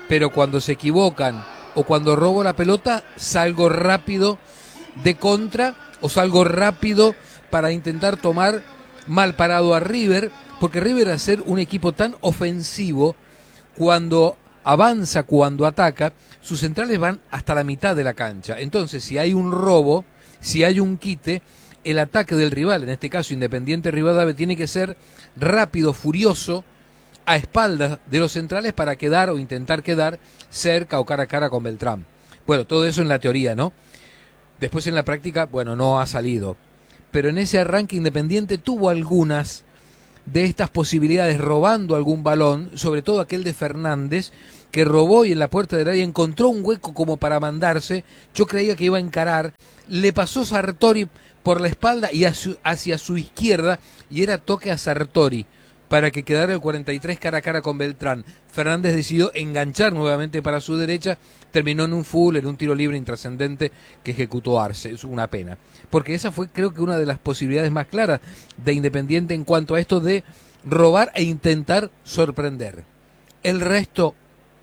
pero cuando se equivocan o cuando robo la pelota, salgo rápido de contra o salgo rápido para intentar tomar mal parado a River, porque River, al ser un equipo tan ofensivo, cuando avanza, cuando ataca, sus centrales van hasta la mitad de la cancha. Entonces, si hay un robo, si hay un quite, el ataque del rival, en este caso Independiente Rivadavia, tiene que ser rápido, furioso, a espaldas de los centrales para quedar o intentar quedar cerca o cara a cara con Beltrán. Bueno, todo eso en la teoría, ¿no? Después en la práctica, bueno, no ha salido. Pero en ese arranque Independiente tuvo algunas de estas posibilidades, robando algún balón, sobre todo aquel de Fernández, que robó y en la puerta del área encontró un hueco como para mandarse. Yo creía que iba a encarar, le pasó Sartori por la espalda y hacia, hacia su izquierda, y era toque a Sartori para que quedara el cuarenta y tres cara a cara con Beltrán. Fernández decidió enganchar nuevamente para su derecha, terminó en un full, en un tiro libre intrascendente que ejecutó Arce. Es una pena, porque esa fue, creo que, una de las posibilidades más claras de Independiente en cuanto a esto de robar e intentar sorprender. El resto,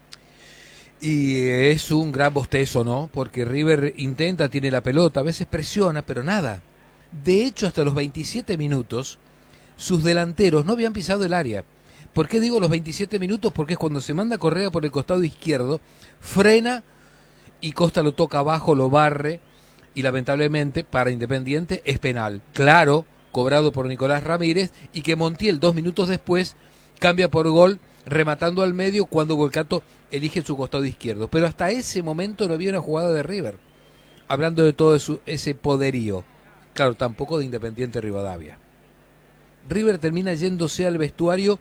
y es un gran bostezo, ¿no? Porque River intenta, tiene la pelota, a veces presiona, pero nada. De hecho, hasta los veintisiete minutos, sus delanteros no habían pisado el área. ¿Por qué digo los veintisiete minutos? Porque es cuando se manda Correa por el costado izquierdo, frena y Costa lo toca abajo, lo barre, y lamentablemente para Independiente es penal. Claro, cobrado por Nicolás Ramírez, y que Montiel dos minutos después cambia por gol rematando al medio cuando Volcato elige su costado izquierdo. Pero hasta ese momento no había una jugada de River, hablando de todo eso, ese poderío. Claro, tampoco de Independiente Rivadavia. River termina yéndose al vestuario,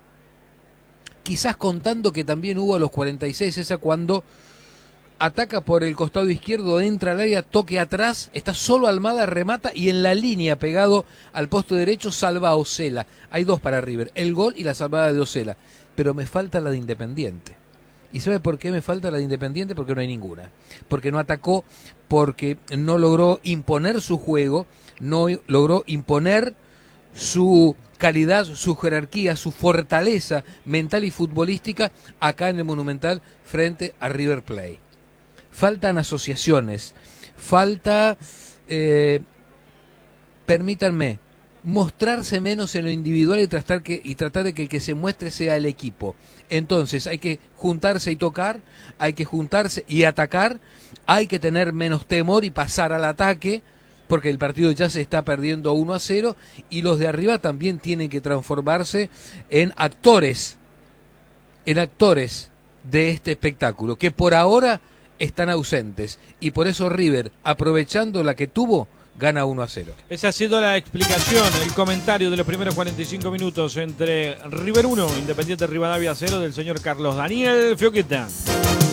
quizás contando que también hubo a los cuarenta y seis, esa cuando ataca por el costado izquierdo, entra al área, toque atrás, está solo Almada, remata y en la línea, pegado al poste derecho, salva a Osela. Hay dos para River, el gol y la salvada de Osela, pero me falta la de Independiente. ¿Y sabe por qué me falta la de Independiente? Porque no hay ninguna. Porque no atacó, porque no logró imponer su juego, no logró imponer su calidad, su jerarquía, su fortaleza mental y futbolística acá en el Monumental frente a River Plate. Faltan asociaciones, falta, eh, permítanme, mostrarse menos en lo individual y tratar, que, y tratar de que el que se muestre sea el equipo. Entonces hay que juntarse y tocar, hay que juntarse y atacar, hay que tener menos temor y pasar al ataque, porque el partido ya se está perdiendo uno a cero, y los de arriba también tienen que transformarse en actores, en actores de este espectáculo, que por ahora están ausentes, y por eso River, aprovechando la que tuvo, gana uno a cero. Esa ha sido la explicación, el comentario de los primeros cuarenta y cinco minutos entre River uno, Independiente Rivadavia cero, del señor Carlos Daniel Fioqueta.